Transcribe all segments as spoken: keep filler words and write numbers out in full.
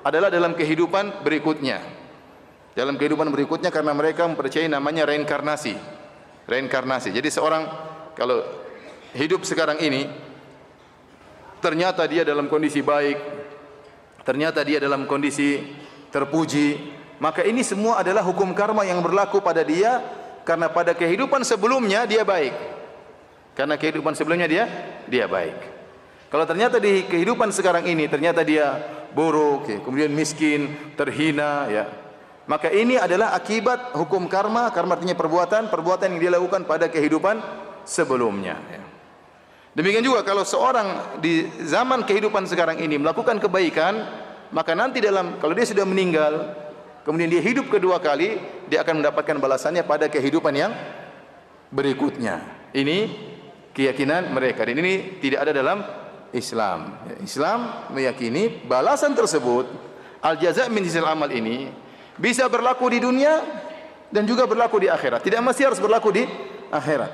adalah dalam kehidupan berikutnya. Dalam kehidupan berikutnya karena mereka mempercayai namanya reinkarnasi. Reinkarnasi. Jadi seorang kalau hidup sekarang ini ternyata dia dalam kondisi baik, ternyata dia dalam kondisi terpuji, maka ini semua adalah hukum karma yang berlaku pada dia karena pada kehidupan sebelumnya dia baik. Karena kehidupan sebelumnya dia dia baik. Kalau ternyata di kehidupan sekarang ini ternyata dia buruk, ya, kemudian miskin, terhina, ya, maka ini adalah akibat hukum karma. Karma artinya perbuatan, perbuatan yang dia lakukan pada kehidupan sebelumnya. Ya. Demikian juga kalau seorang di zaman kehidupan sekarang ini melakukan kebaikan, maka nanti dalam kalau dia sudah meninggal, kemudian dia hidup kedua kali, dia akan mendapatkan balasannya pada kehidupan yang berikutnya. Ini keyakinan mereka. Dan ini tidak ada dalam Islam. Islam meyakini balasan tersebut, al-jaza' min jinsil amal ini bisa berlaku di dunia dan juga berlaku di akhirat. Tidak mesti harus berlaku di akhirat.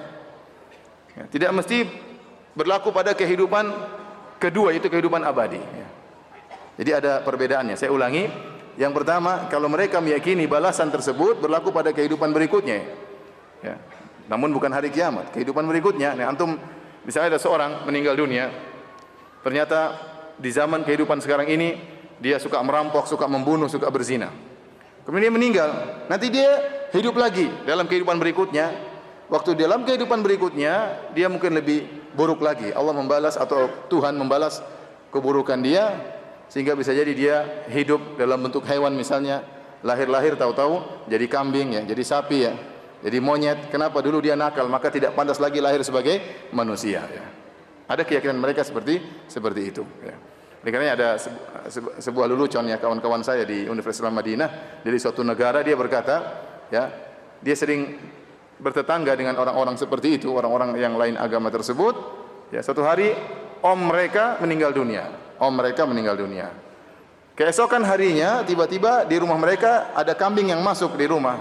Tidak mesti berlaku pada kehidupan kedua, itu kehidupan abadi. Jadi ada perbedaannya. Saya ulangi. Yang pertama, kalau mereka meyakini balasan tersebut berlaku pada kehidupan berikutnya. Ya. Namun bukan hari kiamat, kehidupan berikutnya. Nah, antum misalnya ada seorang meninggal dunia, ternyata di zaman kehidupan sekarang ini dia suka merampok, suka membunuh, suka berzina. Kemudian dia meninggal, nanti dia hidup lagi dalam kehidupan berikutnya. Waktu dalam kehidupan berikutnya dia mungkin lebih buruk lagi. Allah membalas atau Tuhan membalas keburukan dia sehingga bisa jadi dia hidup dalam bentuk hewan misalnya, lahir-lahir tahu-tahu jadi kambing, ya, jadi sapi, ya, jadi monyet. Kenapa? Dulu dia nakal, maka tidak pantas lagi lahir sebagai manusia. Ya. Ada keyakinan mereka seperti seperti itu. Ya. Oleh karenanya ada sebu sebuah lelucon, ya, kawan-kawan saya di Universitas Islam Madinah dari suatu negara, dia berkata, ya, dia sering bertetangga dengan orang-orang seperti itu, orang-orang yang lain agama tersebut. Ya, suatu hari om mereka meninggal dunia, om mereka meninggal dunia. Keesokan harinya tiba-tiba di rumah mereka ada kambing yang masuk di rumah.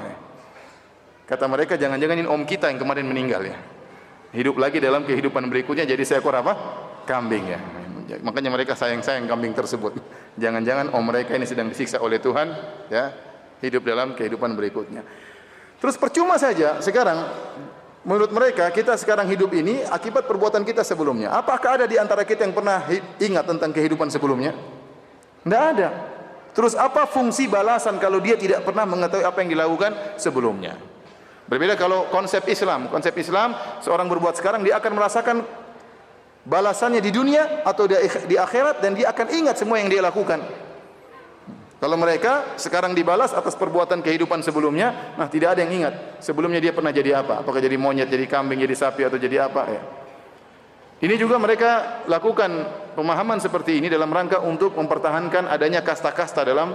Kata mereka, jangan-jangan ini om kita yang kemarin meninggal, ya, hidup lagi dalam kehidupan berikutnya jadi seekor apa? Kambing, ya. Makanya mereka sayang-sayang kambing tersebut. Jangan-jangan om mereka ini sedang disiksa oleh Tuhan, ya, hidup dalam kehidupan berikutnya. Terus percuma saja sekarang menurut mereka kita sekarang hidup ini akibat perbuatan kita sebelumnya. Apakah ada di antara kita yang pernah ingat tentang kehidupan sebelumnya? Tidak ada. Terus apa fungsi balasan kalau dia tidak pernah mengetahui apa yang dilakukan sebelumnya? Berbeda kalau konsep Islam. Konsep Islam, seorang berbuat sekarang dia akan merasakan balasannya di dunia atau di akhirat, dan dia akan ingat semua yang dia lakukan. Kalau mereka sekarang dibalas atas perbuatan kehidupan sebelumnya, nah tidak ada yang ingat sebelumnya dia pernah jadi apa, apakah jadi monyet, jadi kambing, jadi sapi, atau jadi apa, ya. Ini juga mereka lakukan pemahaman seperti ini dalam rangka untuk mempertahankan adanya kasta-kasta dalam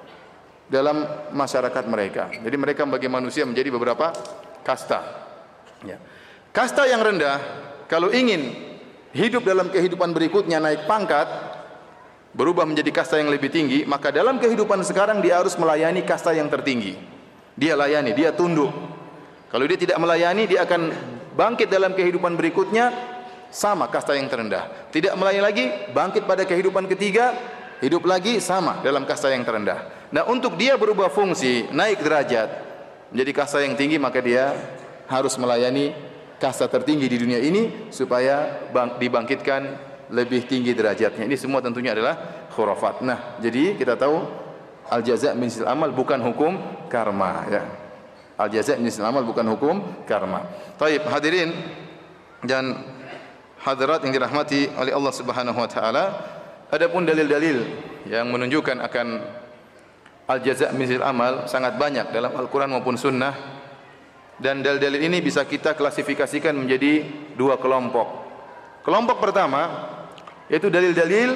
dalam masyarakat mereka. Jadi mereka bagi manusia menjadi beberapa kasta. Ya. Kasta yang rendah kalau ingin hidup dalam kehidupan berikutnya naik pangkat, berubah menjadi kasta yang lebih tinggi, maka dalam kehidupan sekarang dia harus melayani kasta yang tertinggi. Dia layani, dia tunduk. Kalau dia tidak melayani, dia akan bangkit dalam kehidupan berikutnya sama kasta yang terendah. Tidak melayani lagi, bangkit pada kehidupan ketiga, hidup lagi sama dalam kasta yang terendah. Nah, untuk dia berubah fungsi, naik derajat menjadi kasta yang tinggi, maka dia harus melayani kasta tertinggi di dunia ini supaya bang, dibangkitkan lebih tinggi derajatnya. Ini semua tentunya adalah khurafat. Nah, jadi kita tahu al-jaza' min jinsil amal bukan hukum karma, ya. Al-jaza' min jinsil amal bukan hukum karma. Baik, hadirin dan hadirat yang dirahmati oleh Allah Subhanahu wa taala, adapun dalil-dalil yang menunjukkan akan al-jaza' min jinsil amal sangat banyak dalam Al-Qur'an maupun sunnah, dan dalil-dalil ini bisa kita klasifikasikan menjadi dua kelompok. Kelompok pertama yaitu dalil-dalil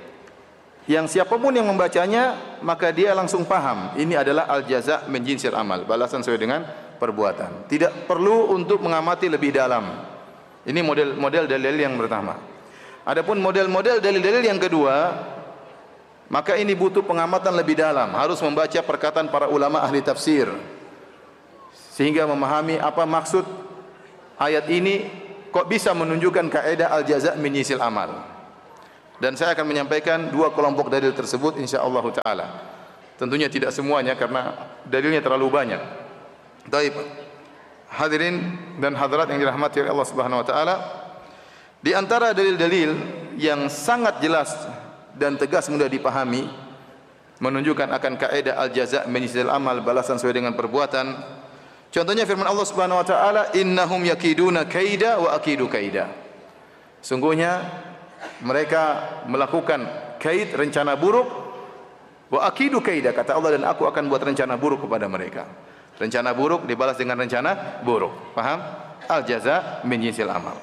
yang siapapun yang membacanya maka dia langsung paham ini adalah al-jaza' min jinsil amal, balasan sesuai dengan perbuatan. Tidak perlu untuk mengamati lebih dalam. Ini model-model dalil yang pertama. Adapun model-model dalil-dalil yang kedua, maka ini butuh pengamatan lebih dalam, harus membaca perkataan para ulama ahli tafsir sehingga memahami apa maksud ayat ini, kok bisa menunjukkan kaidah al-jaza' min jinsil amal. Dan saya akan menyampaikan dua kelompok dalil tersebut insyaallah taala. Tentunya tidak semuanya karena dalilnya terlalu banyak. Baik. Hadirin dan hadirat yang dirahmati oleh Allah Subhanahu wa taala, di antara dalil-dalil yang sangat jelas dan tegas mudah dipahami menunjukkan akan kaidah al-jaza' min jinsil amal, balasan sesuai dengan perbuatan. Contohnya firman Allah Subhanahu wa taala, innahum yakiduna kaida wa akidu kaida. Sungguhnya mereka melakukan kaid, rencana buruk, wa akidu kaida, kata Allah, dan aku akan buat rencana buruk kepada mereka. Rencana buruk dibalas dengan rencana buruk. Paham? Al-jaza' min jinsil amal.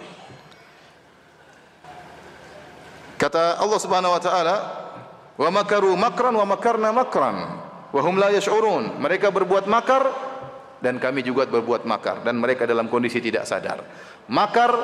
Kata Allah Subhanahu wa taala, wa makaru makran wa makarna makran wa hum la yash'urun. Mereka berbuat makar dan kami juga berbuat makar dan mereka dalam kondisi tidak sadar. Makar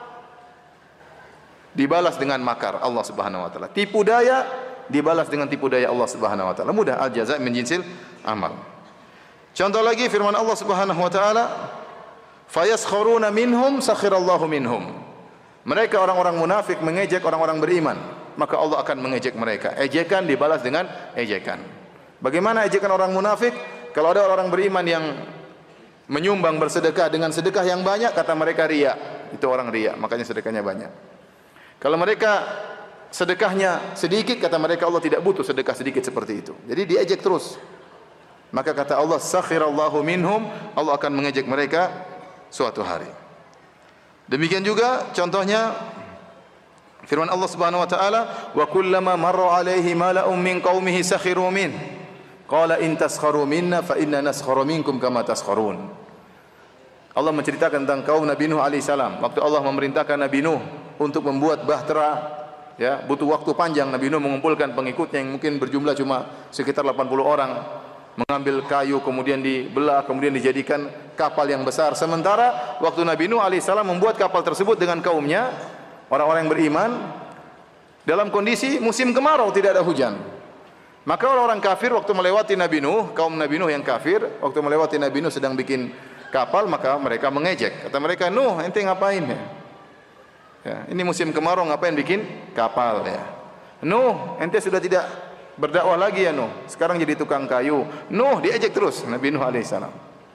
dibalas dengan makar Allah Subhanahu wa taala. Tipu daya dibalas dengan tipu daya Allah Subhanahu wa taala. Mudah, al-jaza' min jinsil amal. Contoh lagi firman Allah Subhanahu wa taala, fayaskharuna minhum sakhirallahu minhum. Mereka orang-orang munafik mengejek orang-orang beriman, maka Allah akan mengejek mereka. Ejekan dibalas dengan ejekan. Bagaimana ejekan orang munafik? Kalau ada orang beriman yang menyumbang bersedekah dengan sedekah yang banyak, kata mereka riya. Itu orang riya, makanya sedekahnya banyak. Kalau mereka sedekahnya sedikit, kata mereka Allah tidak butuh sedekah sedikit seperti itu. Jadi diejek terus. Maka kata Allah, sakhirallahu minhum, Allah akan mengejek mereka suatu hari. Demikian juga contohnya firman Allah Subhanahu wa taala, wa kullama marra alaihi mala'un min qaumihi sakhiru min qala in taskharu minna fa inna naskharu minkum kama taskharun. Allah menceritakan tentang kaum Nabi Nuh alaihi salam. Waktu Allah memerintahkan Nabi Nuh untuk membuat bahtera, ya, butuh waktu panjang. Nabi Nuh mengumpulkan pengikutnya yang mungkin berjumlah cuma sekitar delapan puluh orang, mengambil kayu kemudian dibelah kemudian dijadikan kapal yang besar. Sementara waktu Nabi Nuh alaihissalam membuat kapal tersebut dengan kaumnya, orang-orang yang beriman, dalam kondisi musim kemarau, tidak ada hujan. Maka orang-orang kafir waktu melewati Nabi Nuh, kaum Nabi Nuh yang kafir, waktu melewati Nabi Nuh sedang bikin kapal, maka mereka mengejek. Kata mereka, "Nuh, ente ngapain ya? Ya, ini musim kemarau ngapain bikin kapal ya? Nuh, ente sudah tidak berdakwah lagi ya Nuh, sekarang jadi tukang kayu." Nuh diejek terus Nabi Nuh alaihissalam.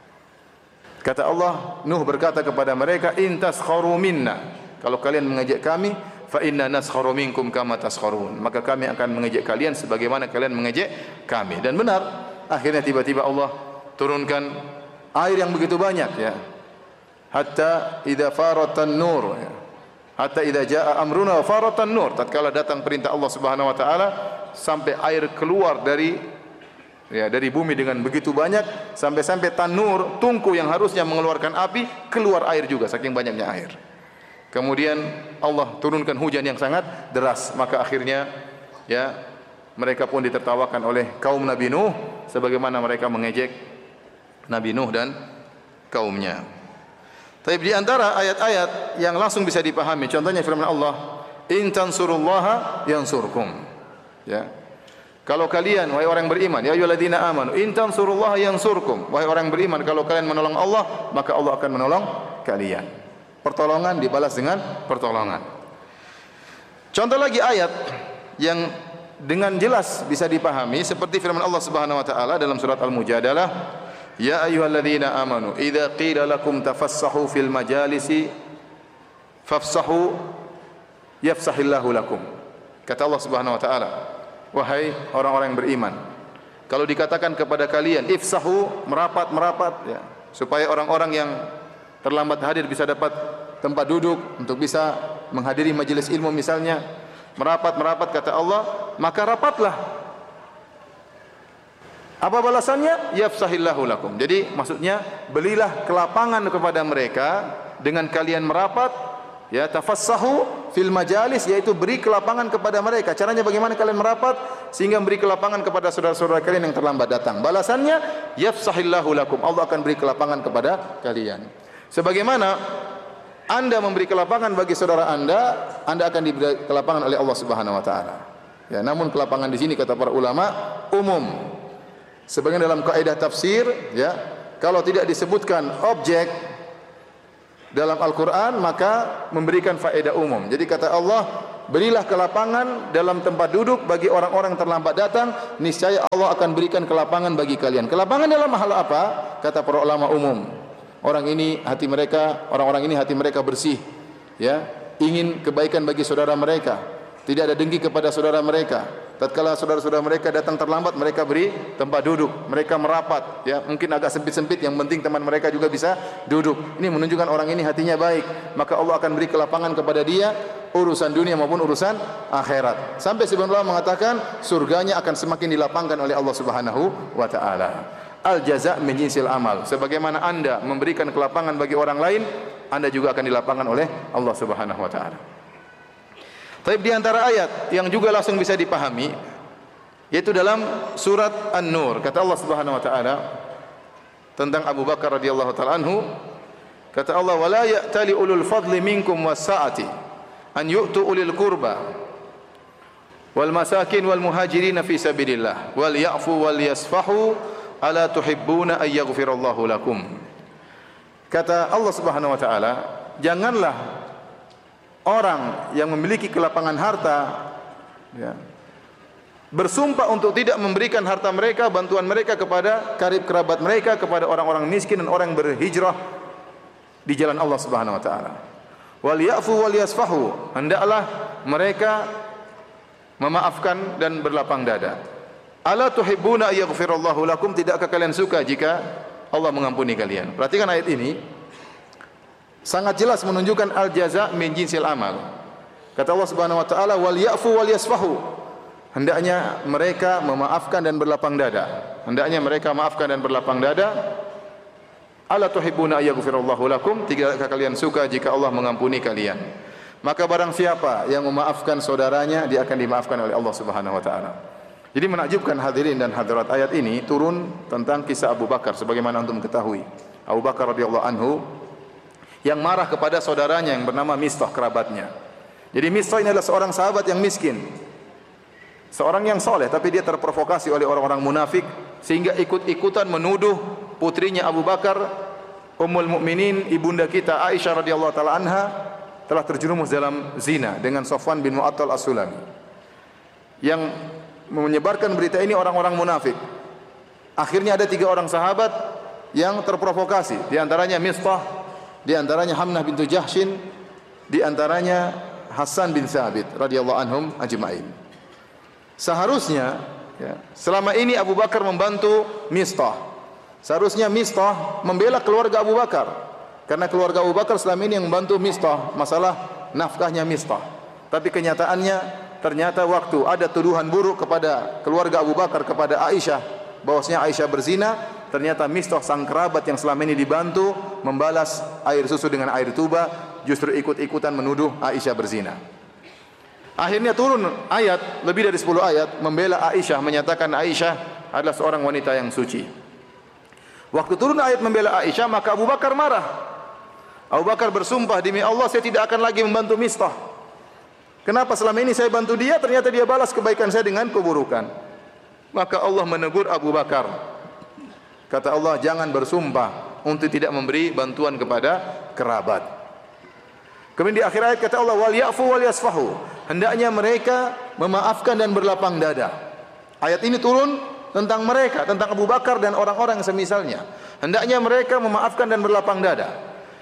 Kata Allah, Nuh berkata kepada mereka, in taskharu minna, kalau kalian mengejek kami, fa inna naskharu minkum kama taskharun, maka kami akan mengejek kalian sebagaimana kalian mengejek kami. Dan benar, akhirnya tiba-tiba Allah turunkan air yang begitu banyak, ya, hatta idza faratan nur, ya, hatta idza jaa amruna wa faratan nur, tatkala datang perintah Allah Subhanahu wa taala sampai air keluar dari, ya, dari bumi dengan begitu banyak, sampai-sampai tanur, tungku yang harusnya mengeluarkan api, keluar air juga saking banyaknya air. Kemudian Allah turunkan hujan yang sangat deras, maka akhirnya, ya, mereka pun ditertawakan oleh kaum Nabi Nuh sebagaimana mereka mengejek Nabi Nuh dan kaumnya. Tapi di antara ayat-ayat yang langsung bisa dipahami, contohnya firman Allah, in tansurullaha yansurkum. Ya. Kalau kalian, wahai orang beriman, ya ayyuhalladzina amanu, in tansurullaha yansurkum. Wahai orang beriman, kalau kalian menolong Allah, maka Allah akan menolong kalian. Pertolongan dibalas dengan pertolongan. Contoh lagi ayat yang dengan jelas bisa dipahami seperti firman Allah Subhanahu wa taala dalam surat Al-Mujadalah, ya ayyuhalladzina amanu, idza qila lakum tafassahu fil majalisi fafsahu yafsahillahu lakum. Kata Allah Subhanahu wa taala, wahai orang-orang yang beriman, kalau dikatakan kepada kalian ifsahu, merapat-merapat, ya, supaya orang-orang yang terlambat hadir bisa dapat tempat duduk untuk bisa menghadiri majelis ilmu misalnya, merapat-merapat kata Allah, maka rapatlah. Apa balasannya? Yafsahillahu lakum. Jadi maksudnya belilah kelapangan kepada mereka dengan kalian merapat, ya, tafassahu fil majalis, yaitu beri kelapangan kepada mereka. Caranya bagaimana kalian merapat sehingga beri kelapangan kepada saudara-saudara kalian yang terlambat datang. Balasannya yafsahillahu lakum, Allah akan beri kelapangan kepada kalian. Sebagaimana Anda memberi kelapangan bagi saudara Anda, Anda akan diberi kelapangan oleh Allah Subhanahu wa taala. Ya, namun kelapangan di sini kata para ulama umum. Sebagian dalam kaidah tafsir, ya, kalau tidak disebutkan objek dalam Al-Quran, maka memberikan faedah umum. Jadi kata Allah, berilah kelapangan dalam tempat duduk bagi orang-orang terlambat datang, niscaya Allah akan berikan kelapangan bagi kalian. Kelapangan dalam hal apa? Kata para ulama umum, orang ini hati mereka, orang-orang ini hati mereka bersih, ya, ingin kebaikan bagi saudara mereka, tidak ada dengki kepada saudara mereka. Tatkala saudara-saudara mereka datang terlambat, mereka beri tempat duduk, mereka merapat, ya, mungkin agak sempit-sempit, yang penting teman mereka juga bisa duduk. Ini menunjukkan orang ini hatinya baik, maka Allah akan beri kelapangan kepada dia, urusan dunia maupun urusan akhirat. Sampai sebagian ulama mengatakan surganya akan semakin dilapangkan oleh Allah Subhanahu wa taala. Al jaza' min jinsil amal. Sebagaimana Anda memberikan kelapangan bagi orang lain, Anda juga akan dilapangkan oleh Allah Subhanahu wa taala. Tapi di antara ayat yang juga langsung bisa dipahami, yaitu dalam surat An-Nur, kata Allah Subhanahu wa taala tentang Abu Bakar radhiyallahu taala anhu, kata Allah, wala ya'tali ulul fadli minkum was-sa'ati an yu'tu ulil qurba wal masakin wal muhajirin fi sabilillah wal ya'fu wal yasfahu ala tuhibbuna ay yaghfirallahu lakum. Kata Allah Subhanahu wa taala, janganlah orang yang memiliki kelapangan harta, ya, bersumpah untuk tidak memberikan harta mereka, bantuan mereka kepada karib kerabat mereka, kepada orang-orang miskin dan orang yang berhijrah di jalan Allah Subhanahu wa taala. Wal ya'fu wal yasfahu, hendaklah mereka memaafkan dan berlapang dada. Ala tuhibbuna yaghfirallahu lakum, tidakkah kalian suka jika Allah mengampuni kalian? Perhatikan ayat ini. Sangat jelas menunjukkan al-jaza' min jinsil amal. Kata Allah Subhanahu wa taala, wal ya'fu wal yasfahu, hendaknya mereka memaafkan dan berlapang dada. Hendaknya mereka maafkan dan berlapang dada. Ala tuhibbuna yaghfirallahu lakum, tidakkah kalian suka jika Allah mengampuni kalian? Maka barang siapa yang memaafkan saudaranya, dia akan dimaafkan oleh Allah Subhanahu wa taala. Jadi menakjubkan hadirin dan hadirat, ayat ini turun tentang kisah Abu Bakar, sebagaimana antum ketahui. Abu Bakar radhiyallahu anhu yang marah kepada saudaranya yang bernama Mistah, kerabatnya. Jadi Mistah ini adalah seorang sahabat yang miskin, seorang yang soleh, tapi dia terprovokasi oleh orang-orang munafik sehingga ikut-ikutan menuduh putrinya Abu Bakar, Ummul Mukminin, ibunda kita Aisyah radhiyallahu taala anha, telah terjerumus dalam zina dengan Safwan bin Mu'attal As-Sulami. Yang menyebarkan berita ini orang-orang munafik. Akhirnya ada tiga orang sahabat yang terprovokasi, di antaranya Mistah, di antaranya Hamnah bintu Jahshin, di antaranya Hasan bin Thabit radhiyallahu anhum ajma'in. Seharusnya, ya, selama ini Abu Bakar membantu Mistah. Seharusnya Mistah membela keluarga Abu Bakar, karena keluarga Abu Bakar selama ini yang membantu Mistah masalah nafkahnya Mistah. Tapi kenyataannya, ternyata waktu ada tuduhan buruk kepada keluarga Abu Bakar kepada Aisyah, bahwasanya Aisyah berzina, ternyata Mistah sang kerabat yang selama ini dibantu membalas air susu dengan air tuba, justru ikut-ikutan menuduh Aisyah berzina. Akhirnya turun ayat, lebih dari sepuluh ayat membela Aisyah, menyatakan Aisyah adalah seorang wanita yang suci. Waktu turun ayat membela Aisyah, maka Abu Bakar marah. Abu Bakar bersumpah, demi Allah saya tidak akan lagi membantu Mistah. Kenapa selama ini saya bantu dia, ternyata dia balas kebaikan saya dengan keburukan. Maka Allah menegur Abu Bakar. Kata Allah, jangan bersumpah untuk tidak memberi bantuan kepada kerabat. Kemudian di akhir ayat kata Allah, wal ya'fu wal yasfahu, hendaknya mereka memaafkan dan berlapang dada. Ayat ini turun tentang mereka, tentang Abu Bakar dan orang-orang yang semisalnya. Hendaknya mereka memaafkan dan berlapang dada.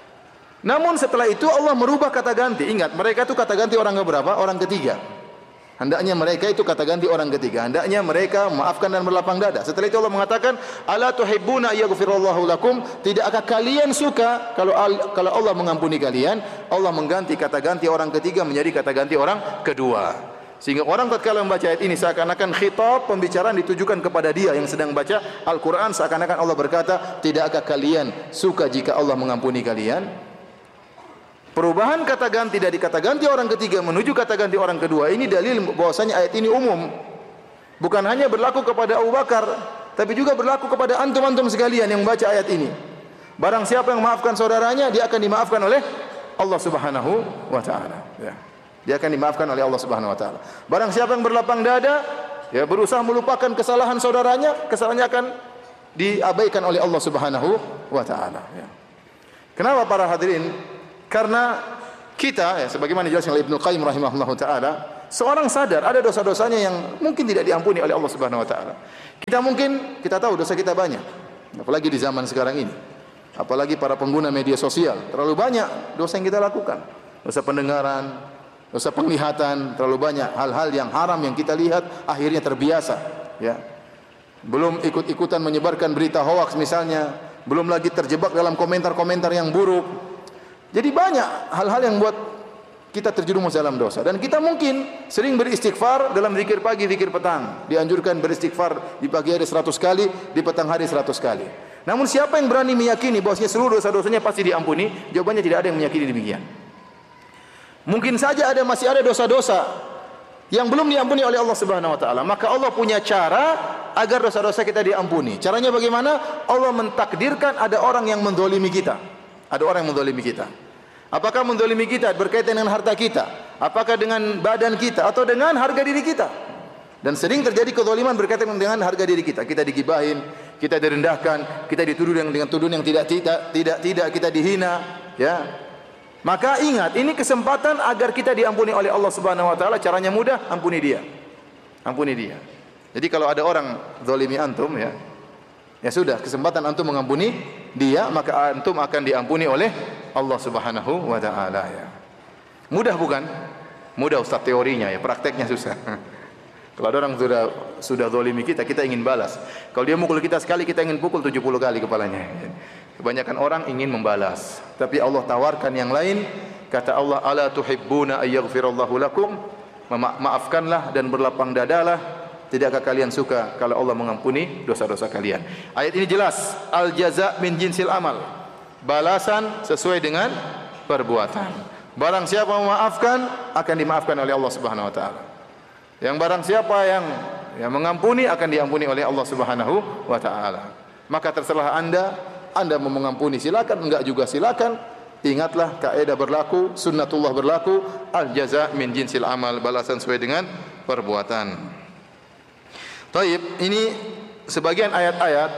Namun setelah itu Allah merubah kata ganti. Ingat, mereka itu kata ganti orang keberapa? Orang ketiga. Hendaknya mereka itu kata ganti orang ketiga. Hendaknya mereka memaafkan dan berlapang dada. Setelah itu Allah mengatakan, ala tuhibbuna yaghfirallahu lakum, tidakkah kalian suka kalau kalau Allah mengampuni kalian? Allah mengganti kata ganti orang ketiga menjadi kata ganti orang kedua. Sehingga orang tatkala membaca ayat ini seakan-akan khitab, pembicaraan ditujukan kepada dia yang sedang baca Al-Qur'an, seakan-akan Allah berkata, tidakkah kalian suka jika Allah mengampuni kalian? Perubahan kata ganti dari kata ganti orang ketiga menuju kata ganti orang kedua, ini dalil bahwasanya ayat ini umum. Bukan hanya berlaku kepada Abu Bakar, tapi juga berlaku kepada antum-antum sekalian yang membaca ayat ini. Barang siapa yang memaafkan saudaranya, dia akan dimaafkan oleh Allah Subhanahu wa taala, ya. Dia akan dimaafkan oleh Allah Subhanahu wa taala. Barang siapa yang berlapang dada, ya, berusaha melupakan kesalahan saudaranya, kesalahannya akan diabaikan oleh Allah Subhanahu wa taala, ya. Kenapa para hadirin Karena kita, ya, sebagaimana dijelaskan oleh Ibnu Qayyim rahimahullahu taala, seorang sadar ada dosa-dosanya yang mungkin tidak diampuni oleh Allah Subhanahu wa taala. Kita mungkin kita tahu dosa kita banyak, apalagi di zaman sekarang ini. Apalagi para pengguna media sosial, terlalu banyak dosa yang kita lakukan. Dosa pendengaran, dosa penglihatan, terlalu banyak hal-hal yang haram yang kita lihat akhirnya terbiasa, ya. Belum ikut-ikutan menyebarkan berita hoaks misalnya, belum lagi terjebak dalam komentar-komentar yang buruk. Jadi banyak hal-hal yang buat kita terjerumus dalam dosa. Dan kita mungkin sering beristighfar dalam zikir pagi, zikir petang. Dianjurkan beristighfar di pagi hari seratus kali, di petang hari seratus kali. Namun siapa yang berani meyakini bahwasanya seluruh dosa-dosanya pasti diampuni? Jawabannya tidak ada yang meyakini demikian. Mungkin saja ada masih ada dosa-dosa yang belum diampuni oleh Allah Subhanahu wa taala. Maka Allah punya cara agar dosa-dosa kita diampuni. Caranya bagaimana? Allah mentakdirkan ada orang yang mendolimi kita. Ada orang yang mendolimi kita. Apakah mendolimi kita berkaitan dengan harta kita? Apakah dengan badan kita? Atau dengan harga diri kita? Dan sering terjadi kezaliman berkaitan dengan harga diri kita. Kita digibahin, kita direndahkan, kita dituduh dengan, dengan tuduhan yang tidak tidak tidak tidak kita dihina, ya. Maka ingat, ini kesempatan agar kita diampuni oleh Allah Subhanahu wa taala. Caranya mudah, ampuni dia. Ampuni dia. Jadi kalau ada orang zalimi antum, ya, ya sudah, kesempatan antum mengampuni dia, maka antum akan diampuni oleh Allah Subhanahu wa taala, ya. Mudah bukan? Mudah Ustaz teorinya, ya, prakteknya susah. Kalau ada orang sudah sudah zalimi kita, kita ingin balas. Kalau dia mukul kita sekali, kita ingin pukul tujuh puluh kali kepalanya. Kebanyakan orang ingin membalas, tapi Allah tawarkan yang lain. Kata Allah, "Ala tuhibbuna ayyaghfirallahu lakum?" Ma maafkanlah dan berlapang dadalah. Tidakkah kalian suka kalau Allah mengampuni dosa-dosa kalian? Ayat ini jelas, al jaza min jinsil amal. Balasan sesuai dengan perbuatan. Barang siapa memaafkan, akan dimaafkan oleh Allah Subhanahu wa taala. Yang barang siapa yang yang mengampuni, akan diampuni oleh Allah Subhanahu wa taala. Maka terserah Anda, Anda mau mengampuni silakan, enggak juga silakan. Ingatlah kaidah berlaku, sunnatullah berlaku, al jaza min jinsil amal, balasan sesuai dengan perbuatan. Taib, ini sebagian ayat-ayat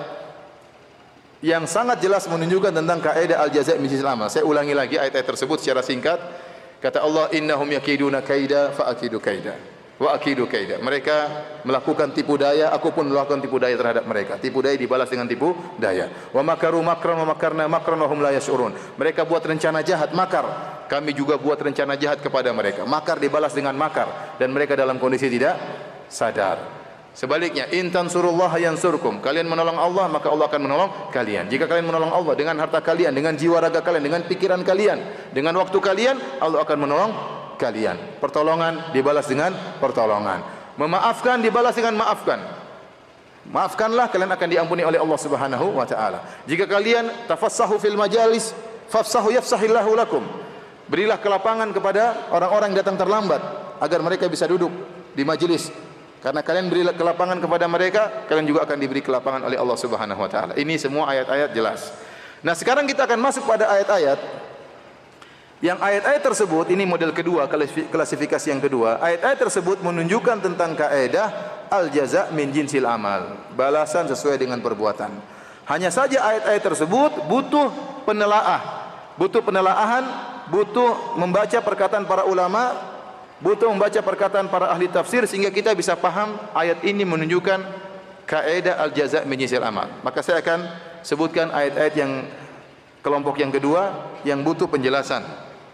yang sangat jelas menunjukkan tentang kaidah al-jaza' min jinsil amal. Saya ulangi lagi ayat-ayat tersebut secara singkat. Kata Allah, "Innahum yakiduna kaida fa akidu kaida wa akidu kaida." Mereka melakukan tipu daya, aku pun melakukan tipu daya terhadap mereka. Tipu daya dibalas dengan tipu daya. Wa makaru makran wa makarna makran wa hum la yash'urun. Mereka buat rencana jahat, makar. Kami juga buat rencana jahat kepada mereka. Makar dibalas dengan makar dan mereka dalam kondisi tidak sadar. Sebaliknya, in tansurullaha yansurkum. Kalian menolong Allah, maka Allah akan menolong kalian. Jika kalian menolong Allah dengan harta kalian, dengan jiwa raga kalian, dengan pikiran kalian, dengan waktu kalian, Allah akan menolong kalian. Pertolongan dibalas dengan pertolongan. Memaafkan dibalas dengan maafkan. Maafkanlah, kalian akan diampuni oleh Allah Subhanahu wa taala. Jika kalian tafassahu fil majalis, fafsahu yafsahillahu lakum. Berilah kelapangan kepada orang-orang yang datang terlambat agar mereka bisa duduk di majelis. Karena kalian beri kelapangan kepada mereka, kalian juga akan diberi kelapangan oleh Allah Subhanahu wa taala. Ini semua ayat-ayat jelas. Nah, sekarang kita akan masuk pada ayat-ayat yang ayat-ayat tersebut, ini model kedua, klasifikasi yang kedua. Ayat-ayat tersebut menunjukkan tentang kaidah al-jaza' min jinsil amal, balasan sesuai dengan perbuatan. Hanya saja ayat-ayat tersebut butuh penelaah, butuh penelaahan, butuh membaca perkataan para ulama, butuh membaca perkataan para ahli tafsir sehingga kita bisa paham ayat ini menunjukkan kaidah al-jaza' min jinsil amal. Maka saya akan sebutkan ayat-ayat yang kelompok yang kedua yang butuh penjelasan.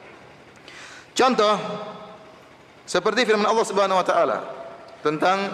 Contoh seperti firman Allah Subhanahu wa taala tentang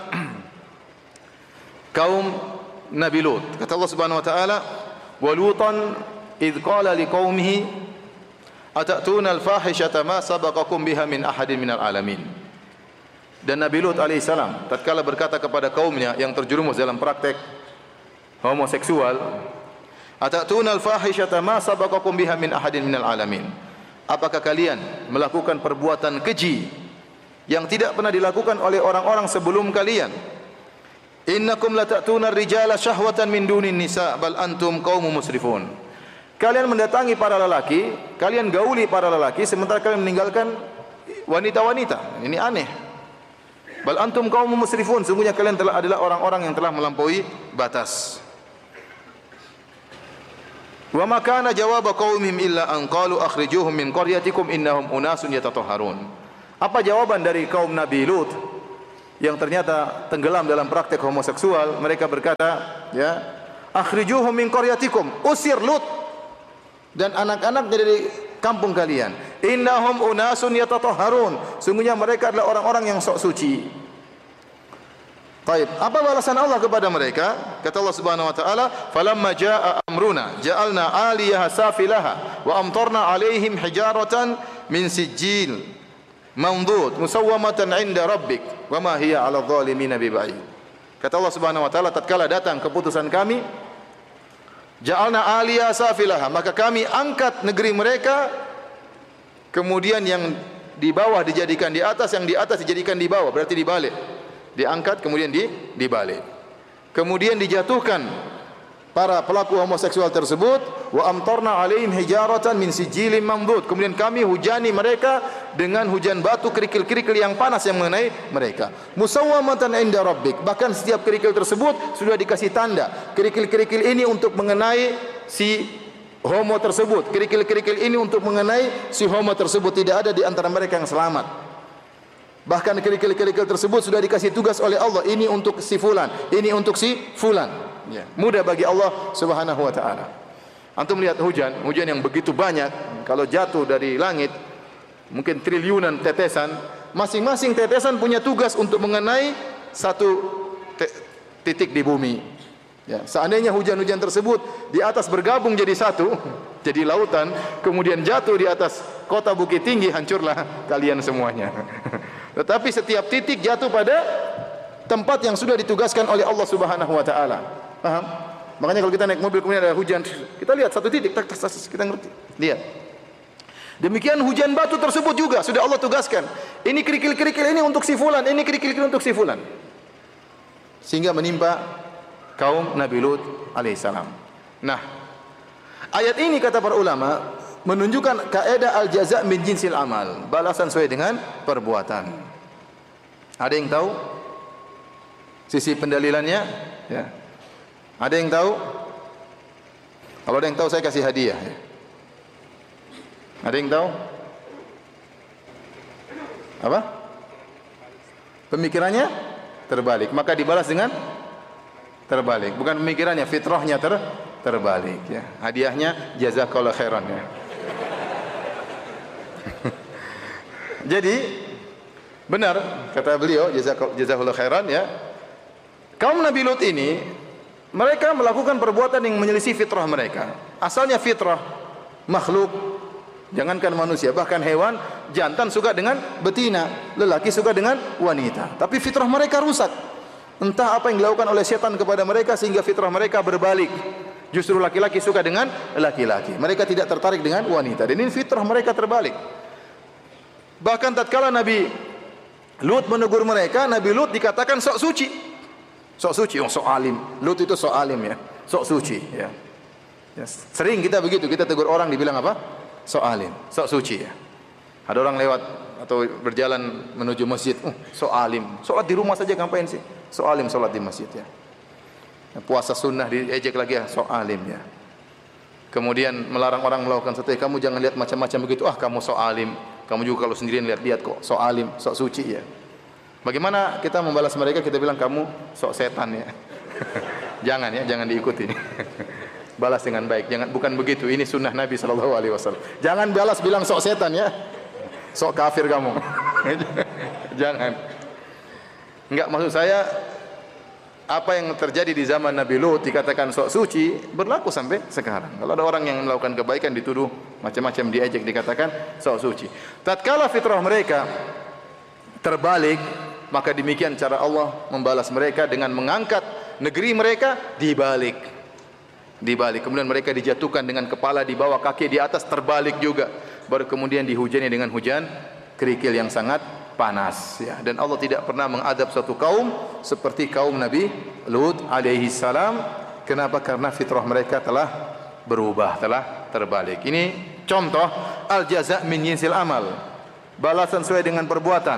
kaum Nabi Lut. Kata Allah Subhanahu wa taala, "Wa Lutan idz qala liqaumihi atatuna al-fahishata ma sabaqakum biha min ahadin minal alamin." Dan Nabi Lut alaihissalam tatkala berkata kepada kaumnya yang terjerumus dalam praktek homoseksual, atatuna al-fahishata ma sabaqakum biha min ahadin minal alamin. Apakah kalian melakukan perbuatan keji yang tidak pernah dilakukan oleh orang-orang sebelum kalian? Innakum latatuna ar-rijala syahwatan min dunin nisa bal antum qaumun musrifun. Kalian mendatangi para lelaki, kalian gauli para lelaki sementara kalian meninggalkan wanita-wanita. Ini aneh. Bal antum qaumun musrifun, sungguhnya kalian telah adalah orang-orang yang telah melampaui batas. Wa ma kana jawab qaumihim illa an qalu akhrijuhum min qaryatikum innahum unasun yatatahharun. Apa jawaban dari kaum Nabi Lut yang ternyata tenggelam dalam praktek homoseksual? Mereka berkata, ya, akhrijuhum min qaryatikum, usir Lut dan anak-anaknya dari kampung kalian. Innahum unasun yatatahharun, sungguhnya mereka adalah orang-orang yang sok suci. Baik, apa balasan Allah kepada mereka? Kata Allah Subhanahu wa taala, "Falamma jaa amruna, ja'alna 'aliyaha safilaha wa amtarna 'alaihim hijaratan min sijil mandud musawwamatan 'inda rabbik wa ma hiya 'alal zalimin biba'id." Kata Allah Subhanahu wa taala, tatkala datang keputusan kami, ja'alna 'aliyaha safilaha, maka kami angkat negeri mereka, kemudian yang di bawah dijadikan di atas, yang di atas dijadikan di bawah, berarti dibalik. Diangkat kemudian di dibalik. Kemudian dijatuhkan para pelaku homoseksual tersebut, wa amtarna alaihim hijaratan min sijilin mamdud. Kemudian kami hujani mereka dengan hujan batu kerikil-kerikil yang panas yang mengenai mereka. Musawwamatan inda rabbik. Bahkan setiap kerikil tersebut sudah dikasih tanda. Kerikil-kerikil ini untuk mengenai si homo tersebut. Kerikil-kerikil ini untuk mengenai si homo tersebut. Tidak ada di antara mereka yang selamat. Bahkan kerikil-kerikil tersebut sudah dikasih tugas oleh Allah. Ini untuk si fulan, ini untuk si fulan. Ya. Mudah bagi Allah Subhanahu wa taala. Antum lihat hujan, hujan yang begitu banyak, kalau jatuh dari langit mungkin triliunan tetesan, masing-masing tetesan punya tugas untuk mengenai satu titik di bumi. Ya, seandainya hujan-hujan tersebut di atas bergabung jadi satu, jadi lautan, kemudian jatuh di atas kota Bukit Tinggi, hancurlah kalian semuanya. Tetapi setiap titik jatuh pada tempat yang sudah ditugaskan oleh Allah Subhanahu wa taala. Paham? Makanya kalau kita naik mobil kemudian ada hujan, kita lihat satu titik, tak, tak, tak, kita ngerti. Lihat. Demikian hujan batu tersebut juga sudah Allah tugaskan. Ini kerikil-kerikil ini untuk si fulan, ini kerikil-kerikil untuk si fulan. Sehingga menimpa kaum Nabi Lut alaihissalam. Nah, ayat ini kata para ulama menunjukkan kaidah al-jaza' min jinsil amal, balasan sesuai dengan perbuatan. Ada yang tahu sisi pendalilannya? Ya. Ada yang tahu? Kalau ada yang tahu saya kasih hadiah. Ya. Ada yang tahu? Apa? Pemikirannya terbalik, maka dibalas dengan terbalik. Bukan pemikirannya, fitrahnya ter terbalik. Ya. Hadiahnya jazakallahu khairan. Ya. Jadi benar kata beliau jazakallahu khairan, ya. Kaum Nabi Lut ini mereka melakukan perbuatan yang menyelisih fitrah mereka. Asalnya fitrah makhluk, jangankan manusia, bahkan hewan, jantan suka dengan betina, lelaki suka dengan wanita. Tapi fitrah mereka rusak. Entah apa yang dilakukan oleh setan kepada mereka sehingga fitrah mereka berbalik. Justru laki-laki suka dengan laki-laki. Mereka tidak tertarik dengan wanita. Dan ini fitrah mereka terbalik. Bahkan tatkala Nabi Lut menegur mereka, Nabi Lut dikatakan sok suci. Sok suci, oh, sok alim. Lut itu sok alim, ya. Sok suci, ya. Ya, sering kita begitu, kita tegur orang dibilang apa? Sok alim, sok suci, ya. Ada orang lewat atau berjalan menuju masjid, oh, sok alim. Salat di rumah saja ngapain sih? Sok alim salat di masjid, ya. Puasa sunnah diejek lagi, ya, sok alim, ya. Kemudian melarang orang melakukan sesuatu, kamu jangan lihat macam-macam begitu. Ah, kamu sok alim. Kamu juga kalau sendirian lihat-lihat kok, sok alim, sok suci, ya. Bagaimana kita membalas mereka? Kita bilang kamu sok setan, ya. Jangan, ya, jangan diikuti. Balas dengan baik. Jangan, bukan begitu. Ini sunnah Nabi sallallahu alaihi wasallam. Jangan balas bilang sok setan, ya. Sok kafir kamu. Jangan. Enggak, maksud saya apa yang terjadi di zaman Nabi Lut dikatakan sok suci berlaku sampai sekarang. Kalau ada orang yang melakukan kebaikan dituduh macam-macam, diejek, dikatakan sok suci. Tatkala fitrah mereka terbalik, maka demikian cara Allah membalas mereka dengan mengangkat negeri mereka dibalik. Dibalik. Kemudian mereka dijatuhkan dengan kepala di bawah, kaki di atas, terbalik juga. Baru kemudian dihujani dengan hujan kerikil yang sangat panas, ya. Dan Allah tidak pernah mengadab suatu kaum seperti kaum Nabi Lut alaihi salam. Kenapa? Karena fitrah mereka telah berubah, telah terbalik. Ini contoh al-jaza' min jinsil amal, balasan sesuai dengan perbuatan.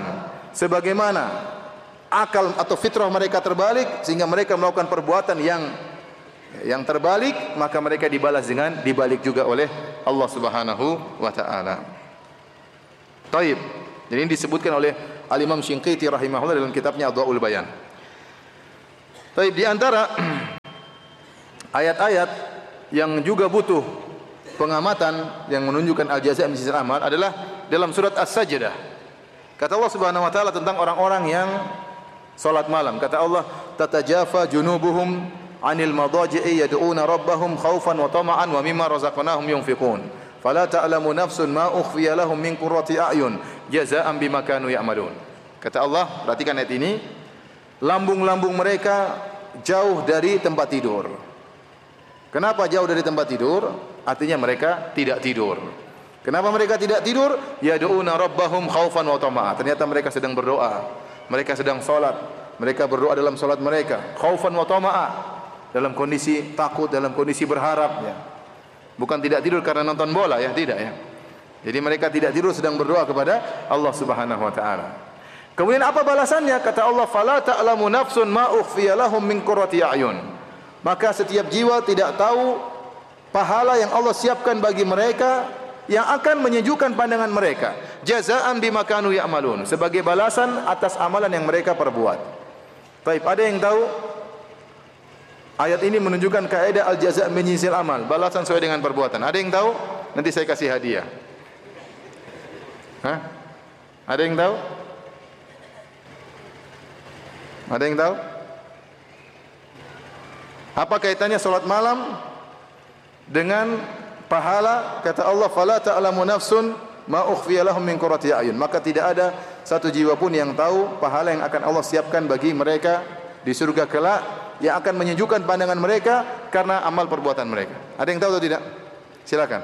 Sebagaimana akal atau fitrah mereka terbalik sehingga mereka melakukan perbuatan yang Yang terbalik maka mereka dibalas dengan dibalik juga oleh Allah Subhanahu wa taala. Taib. Jadi ini disebutkan oleh Al-Imam Shinqiti rahimahullah dalam kitabnya Adwaul Bayan. Taib, di antara ayat-ayat yang juga butuh pengamatan yang menunjukkan al-jazaa' min jinsil amal adalah dalam surat As-Sajdah. Kata Allah Subhanahu wa taala tentang orang-orang yang salat malam. Kata Allah, "Tatajafa junubuhum 'anil madaji'i yad'una rabbahum khaufan wa tama'an wa mimma razaqnahum yunfiqun. Fala ta'lamu nafsun ma ukhfiya lahum min qurrati a'yun jazaa'an bima kanu ya'malun." Kata Allah, perhatikan ayat ini, lambung-lambung mereka jauh dari tempat tidur. Kenapa jauh dari tempat tidur? Artinya mereka tidak tidur. Kenapa mereka tidak tidur? Yad'una rabbahum khaufan wa tama'a. Ternyata mereka sedang berdoa. Mereka sedang salat. Mereka berdoa dalam salat mereka. Khaufan wa tama'a. Dalam kondisi takut, dalam kondisi berharap. Ya. Bukan tidak tidur karena nonton bola, ya, tidak, ya. Jadi mereka tidak tidur sedang berdoa kepada Allah Subhanahu wa taala. Kemudian apa balasannya? Kata Allah, "Fala ta'lamu nafsun ma ukhfiya lahum min qurrati a'yun." Maka setiap jiwa tidak tahu pahala yang Allah siapkan bagi mereka yang akan menyejukkan pandangan mereka. Jazaa'an bima kanu ya'malun, sebagai balasan atas amalan yang mereka perbuat. Baik, ada yang tahu ayat ini menunjukkan kaidah al-jazaa' min jinsil amal, balasan sesuai dengan perbuatan. Ada yang tahu? Nanti saya kasih hadiah. Hah? Ada yang tahu? Ada yang tahu? Apa kaitannya salat malam dengan pahala? Kata Allah, "Fala ta'lamu nafsun ma ukhfiya lahum min qurrati a'yun." Maka tidak ada satu jiwa pun yang tahu pahala yang akan Allah siapkan bagi mereka di surga kelak, yang akan menyejukkan pandangan mereka karena amal perbuatan mereka. Ada yang tahu atau tidak? Silakan.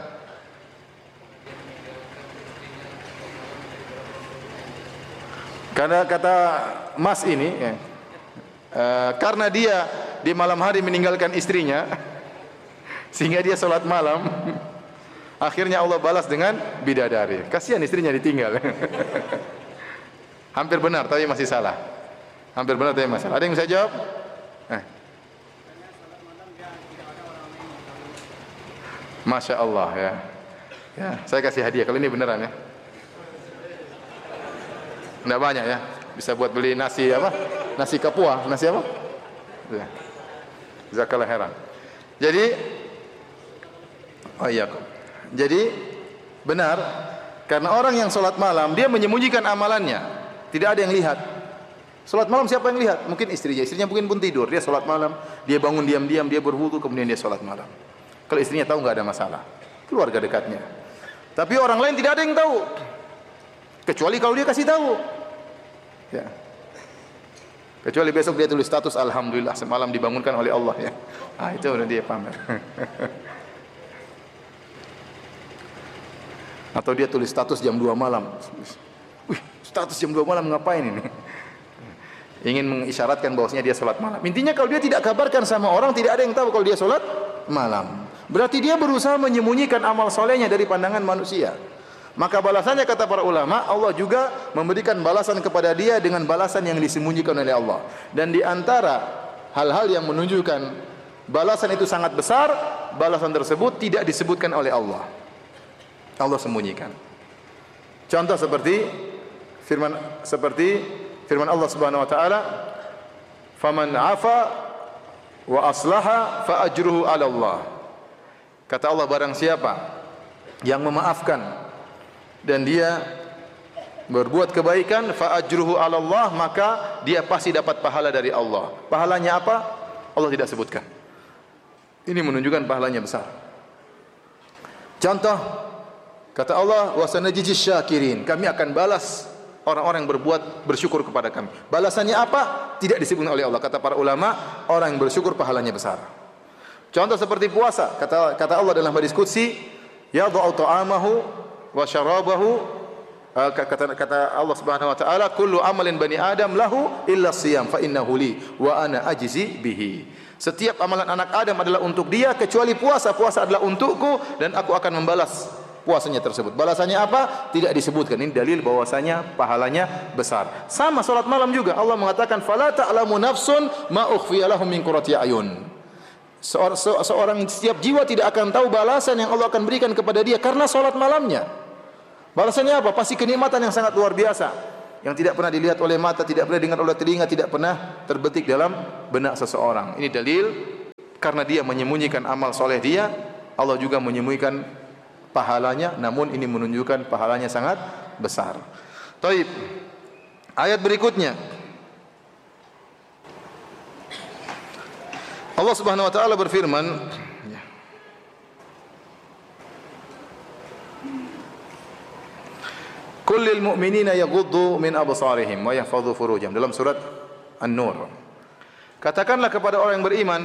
Karena kata Mas ini, ya, uh, karena dia di malam hari meninggalkan istrinya, sehingga dia salat malam, akhirnya Allah balas dengan bidadari. Kasihan istrinya ditinggal. Hampir benar, tapi masih salah. Hampir benar, tapi masih salah. Ada yang bisa jawab? Eh. Masya Allah, ya. Ya, saya kasih hadiah. Kalau ini beneran, ya. Tidak banyak, ya. Bisa buat beli nasi apa? Nasi kapua, nasi apa? Ya. Jazakallah khairan. Jadi, oh iya, jadi benar, karena orang yang salat malam dia menyembunyikan amalannya, tidak ada yang lihat. Salat malam siapa yang lihat? Mungkin istrinya, istrinya mungkin pun tidur. Dia salat malam, dia bangun diam-diam, dia berwudu, kemudian dia salat malam. Kalau istrinya tahu enggak ada masalah, keluarga dekatnya. Tapi orang lain tidak ada yang tahu, kecuali kalau dia kasih tahu. Ya. Kecuali besok dia tulis status, "Alhamdulillah semalam dibangunkan oleh Allah." Ya. Ah, itu udah dia pamer. Atau dia tulis status jam dua malam. Wih, status jam dua malam ngapain ini? Ingin mengisyaratkan bahwasanya dia salat malam. Intinya kalau dia tidak kabarkan sama orang, tidak ada yang tahu kalau dia salat malam. Berarti dia berusaha menyembunyikan amal solehnya dari pandangan manusia. Maka balasannya, kata para ulama, Allah juga memberikan balasan kepada dia dengan balasan yang disembunyikan oleh Allah. Dan di antara hal-hal yang menunjukkan balasan itu sangat besar, balasan tersebut tidak disebutkan oleh Allah. Allah sembunyikan. Contoh seperti firman seperti firman Allah Subhanahu wa taala, "Faman 'afa wa aslaha fa ajruhu 'ala Allah." Kata Allah, barang siapa yang memaafkan dan dia berbuat kebaikan, fa ajruhu 'ala Allah, maka dia pasti dapat pahala dari Allah. Pahalanya apa? Allah tidak sebutkan. Ini menunjukkan pahalanya besar. Contoh, kata Allah, "Wa sanajizis syakirin." Kami akan balas orang-orang yang berbuat bersyukur kepada kami. Balasannya apa? Tidak disebutkan oleh Allah. Kata para ulama, orang yang bersyukur pahalanya besar. Contoh seperti puasa, kata kata Allah dalam hadis qudsi, "Yad'u ta'amahu wa syarabahu." Kata kata Allah Subhanahu wa taala, "Kullu amalin bani Adam lahu illa siyam fa innahu li wa ana ajzi bihi." Setiap amalan anak Adam adalah untuk dia kecuali puasa. Puasa adalah untukku dan aku akan membalas puasanya tersebut. Balasannya apa? Tidak disebutkan. Ini dalil bahwasanya pahalanya besar. Sama salat malam juga. Allah mengatakan, "Fala ta'lamu nafsun ma ukhfiya lahum min qurrati a'yun." Seorang, seorang setiap jiwa tidak akan tahu balasan yang Allah akan berikan kepada dia karena solat malamnya. Balasannya apa? Pasti kenikmatan yang sangat luar biasa, yang tidak pernah dilihat oleh mata, tidak pernah dengar oleh telinga, tidak pernah terbetik dalam benak seseorang. Ini dalil karena dia menyembunyikan amal soleh dia, Allah juga menyembunyikan pahalanya, namun ini menunjukkan pahalanya sangat besar. Taib. Ayat berikutnya, Allah Subhanahu wa taala berfirman, Kullil mu'minina yaghuddu min absarihim wa yahfadhu furujahum, dalam surat An-Nur. Katakanlah kepada orang yang beriman,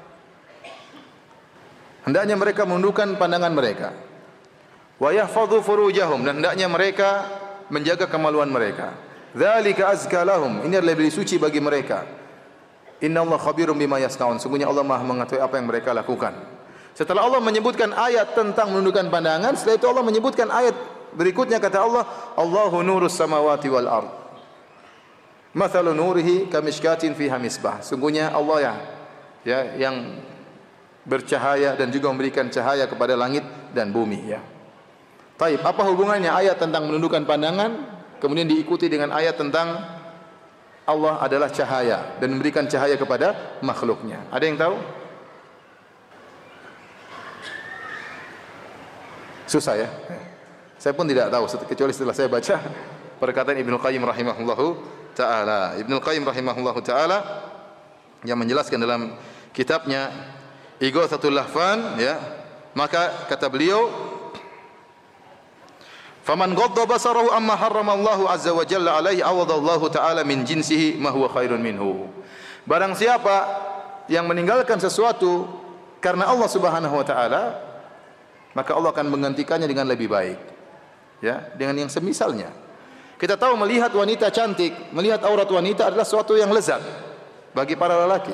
hendaknya mereka menundukkan pandangan mereka. Wa yahfadhu furujahum, dan hendaknya mereka menjaga kemaluan mereka. Dzalika azka lahum, ini adalah lebih suci bagi mereka. Innallaha khabirum bima yasnaun, sungguhnya Allah Maha mengetahui apa yang mereka lakukan. Setelah Allah menyebutkan ayat tentang menundukkan pandangan, setelah itu Allah menyebutkan ayat berikutnya, kata Allah, Allahu nurus samawati wal ard. Mathalu nurihi kamishkatin fiha misbah. Sungguhnya Allah ya, ya yang bercahaya dan juga memberikan cahaya kepada langit dan bumi, ya. Taib, apa hubungannya ayat tentang menundukkan pandangan kemudian diikuti dengan ayat tentang Allah adalah cahaya dan memberikan cahaya kepada makhluknya? Ada yang tahu? Susah ya? Saya pun tidak tahu, kecuali setelah saya baca perkataan Ibnu Qayyim rahimahullahu ta'ala. Ibnu Qayyim rahimahullahu ta'ala yang menjelaskan dalam kitabnya Ighatsatul Lahfan, ya, maka kata beliau, faman ghadda basarahu amma harrama Allahu azza wa jalla alaihi awadallahu ta'ala min jinsihi ma huwa khairun minhu. Barang siapa yang meninggalkan sesuatu karena Allah Subhanahu wa taala, maka Allah akan menggantikannya dengan lebih baik, ya, dengan yang semisalnya. Kita tahu melihat wanita cantik, melihat aurat wanita adalah sesuatu yang lezat bagi para lelaki,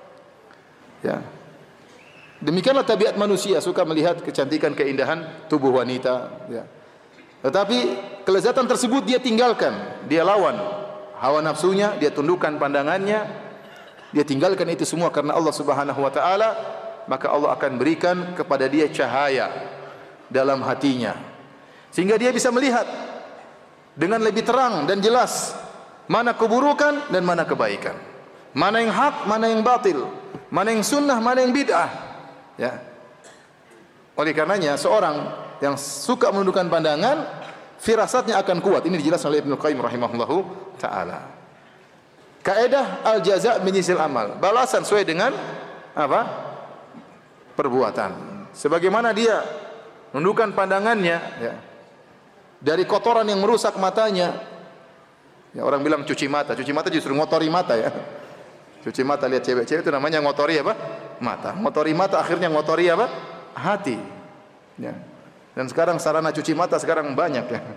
ya. Demikianlah tabiat manusia, suka melihat kecantikan, keindahan tubuh wanita, ya. Tetapi kelezatan tersebut dia tinggalkan, dia lawan hawa nafsunya, dia tundukkan pandangannya, dia tinggalkan itu semua karena Allah Subhanahu wa taala, maka Allah akan berikan kepada dia cahaya dalam hatinya, sehingga dia bisa melihat dengan lebih terang dan jelas mana keburukan dan mana kebaikan, mana yang hak, mana yang batil, mana yang sunnah, mana yang bid'ah, ya. Oleh karenanya seorang yang suka menundukkan pandangan, firasatnya akan kuat. Ini dijelaskan oleh Ibnu Qayyim rahimahullahu taala. Kaidah al-jaza' min jinsil amal, balasan sesuai dengan apa? Perbuatan. Sebagaimana dia menundukkan pandangannya, ya, dari kotoran yang merusak matanya. Ya, orang bilang cuci mata, cuci mata justru ngotori mata, ya. Cuci mata, lihat cewek-cewek itu namanya ngotori apa? Mata. Ngotori mata akhirnya ngotori apa? Hati. Ya. Dan sekarang sarana cuci mata sekarang banyak, ya.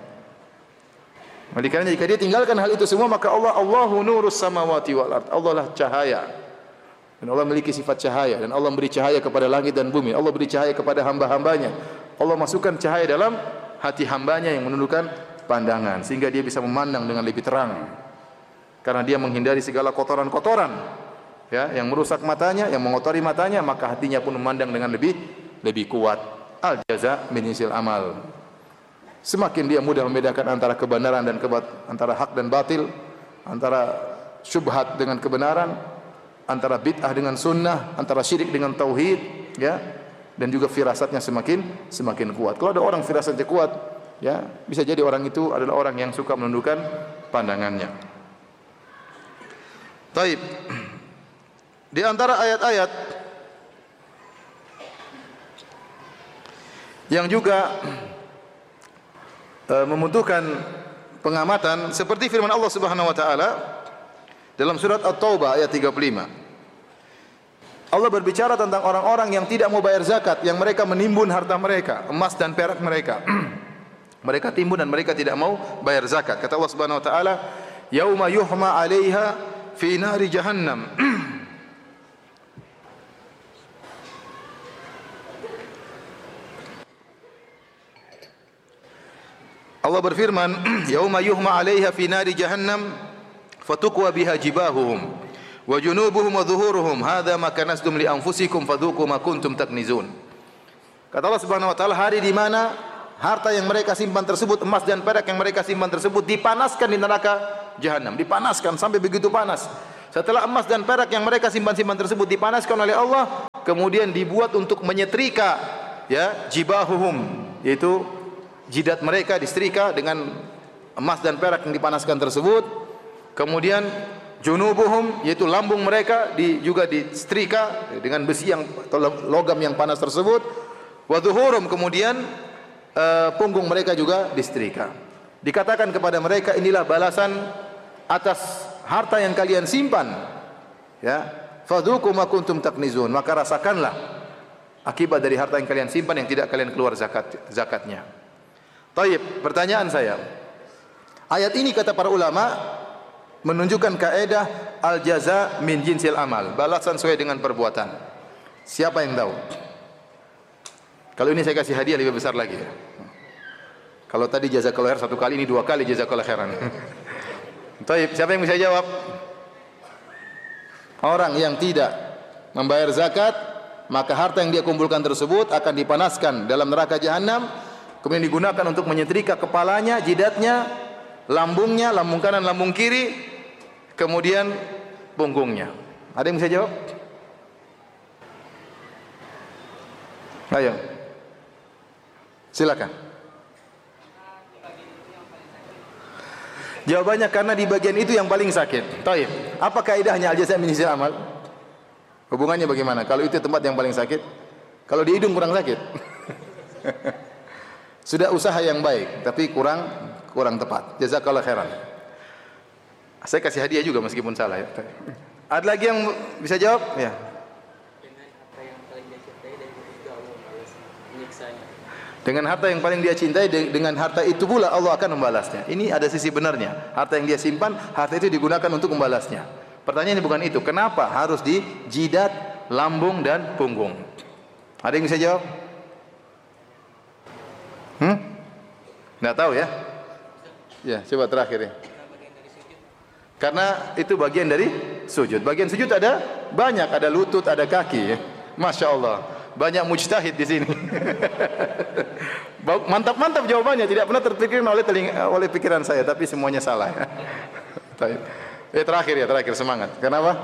Oleh karena jika dia tinggalkan hal itu semua, maka Allah Allahu nurus samawati wal ard. Allah lah cahaya. Dan Allah memiliki sifat cahaya, dan Allah beri cahaya kepada langit dan bumi. Allah beri cahaya kepada hamba-hambanya. Allah masukkan cahaya dalam hati hambanya yang menundukkan pandangan, sehingga dia bisa memandang dengan lebih terang. Karena dia menghindari segala kotoran-kotoran, ya, yang merusak matanya, yang mengotori matanya, maka hatinya pun memandang dengan lebih lebih kuat. Al-jaza' min jinsil amal. Semakin dia mudah membedakan antara kebenaran dan kebat, antara hak dan batil, antara syubhat dengan kebenaran, antara bid'ah dengan sunnah, antara syirik dengan tauhid, ya, dan juga firasatnya semakin semakin kuat. Kalau ada orang firasatnya kuat, ya, bisa jadi orang itu adalah orang yang suka menundukkan pandangannya. Taib. Di antara ayat-ayat yang juga uh, membutuhkan pengamatan seperti firman Allah Subhanahu wa taala dalam surat At-Taubah ayat tiga puluh lima. Allah berbicara tentang orang-orang yang tidak mau bayar zakat, yang mereka menimbun harta mereka, emas dan perak mereka. Mereka timbun dan mereka tidak mau bayar zakat. Kata Allah Subhanahu wa taala, "Yauma yuhma 'alaiha fi nari jahannam." Allah berfirman, "Yauma yuhma 'alaiha fi nari jahannam fatukwa biha jibahuhum wa junubuhum wa dhuhuruhum hadza ma kanastum li anfusikum fadhuqu ma kuntum taknizun. Kata Allah Subhanahu wa taala, hari di mana harta yang mereka simpan tersebut, emas dan perak yang mereka simpan tersebut dipanaskan di neraka jahanam, dipanaskan sampai begitu panas. Setelah emas dan perak yang mereka simpan-simpan tersebut dipanaskan oleh Allah, kemudian dibuat untuk menyetrika ya jibahuhum, yaitu jidat mereka disetrika dengan emas dan perak yang dipanaskan tersebut. Kemudian junubuhum, yaitu lambung mereka di, juga disetrika dengan besi yang logam yang panas tersebut. Wa dhuhurum, kemudian uh, punggung mereka juga disetrika. Dikatakan kepada mereka, inilah balasan atas harta yang kalian simpan. Ya, fadhuqu ma kuntum taknizun, maka rasakanlah akibat dari harta yang kalian simpan yang tidak kalian keluar zakat zakatnya. Taib, pertanyaan saya. Ayat ini kata para ulama menunjukkan kaidah al-jaza min jinsil amal, balasan sesuai dengan perbuatan. Siapa yang tahu? Kalau ini saya kasih hadiah lebih besar lagi. Kalau tadi jazakallahu khair satu kali, ini dua kali jazakallahu khairan. Taib, siapa yang bisa jawab? Orang yang tidak membayar zakat, maka harta yang dia kumpulkan tersebut akan dipanaskan dalam neraka jahanam, kemudian digunakan untuk menyetrika kepalanya, jidatnya, lambungnya, lambung kanan, lambung kiri, kemudian punggungnya. Ada yang bisa jawab? Ayo, silakan. Jawabannya karena di bagian itu yang paling sakit. Taib. Apa kaidahnya al-jaza' min jinsil amal? Hubungannya bagaimana? Kalau itu tempat yang paling sakit, kalau di hidung kurang sakit. Sudah usaha yang baik, tapi kurang kurang tepat. Jazakallahu khairan. Saya kasih hadiah juga meskipun salah ya. Ada lagi yang bisa jawab? Ya. Dengan harta yang paling dia cintai, dengan harta itu pula Allah akan membalasnya. Ini ada sisi benarnya. Harta yang dia simpan, harta itu digunakan untuk membalasnya. Pertanyaannya bukan itu. Kenapa harus di jidat, lambung dan punggung? Ada yang bisa jawab? Hmm? Nggak tahu ya? Ya, coba terakhir ya. Karena itu bagian dari sujud. Bagian sujud ada banyak, ada lutut, ada kaki ya. Masya Allah. Banyak mujtahid di sini. Mantap-mantap jawabannya, tidak pernah terpikir oleh telinga, oleh pikiran saya, tapi semuanya salah. Ya, terakhir ya, terakhir semangat. Kenapa?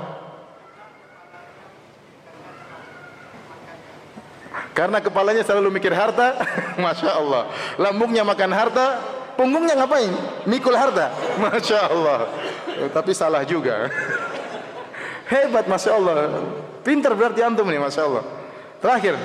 Karena kepalanya selalu mikir harta. Masya Allah. Lambungnya makan harta, punggungnya ngapain? Mikul harta. Masya Allah. Tapi salah juga. Hebat, Masya Allah. Pintar berarti antum nih, Masya Allah. Terakhir.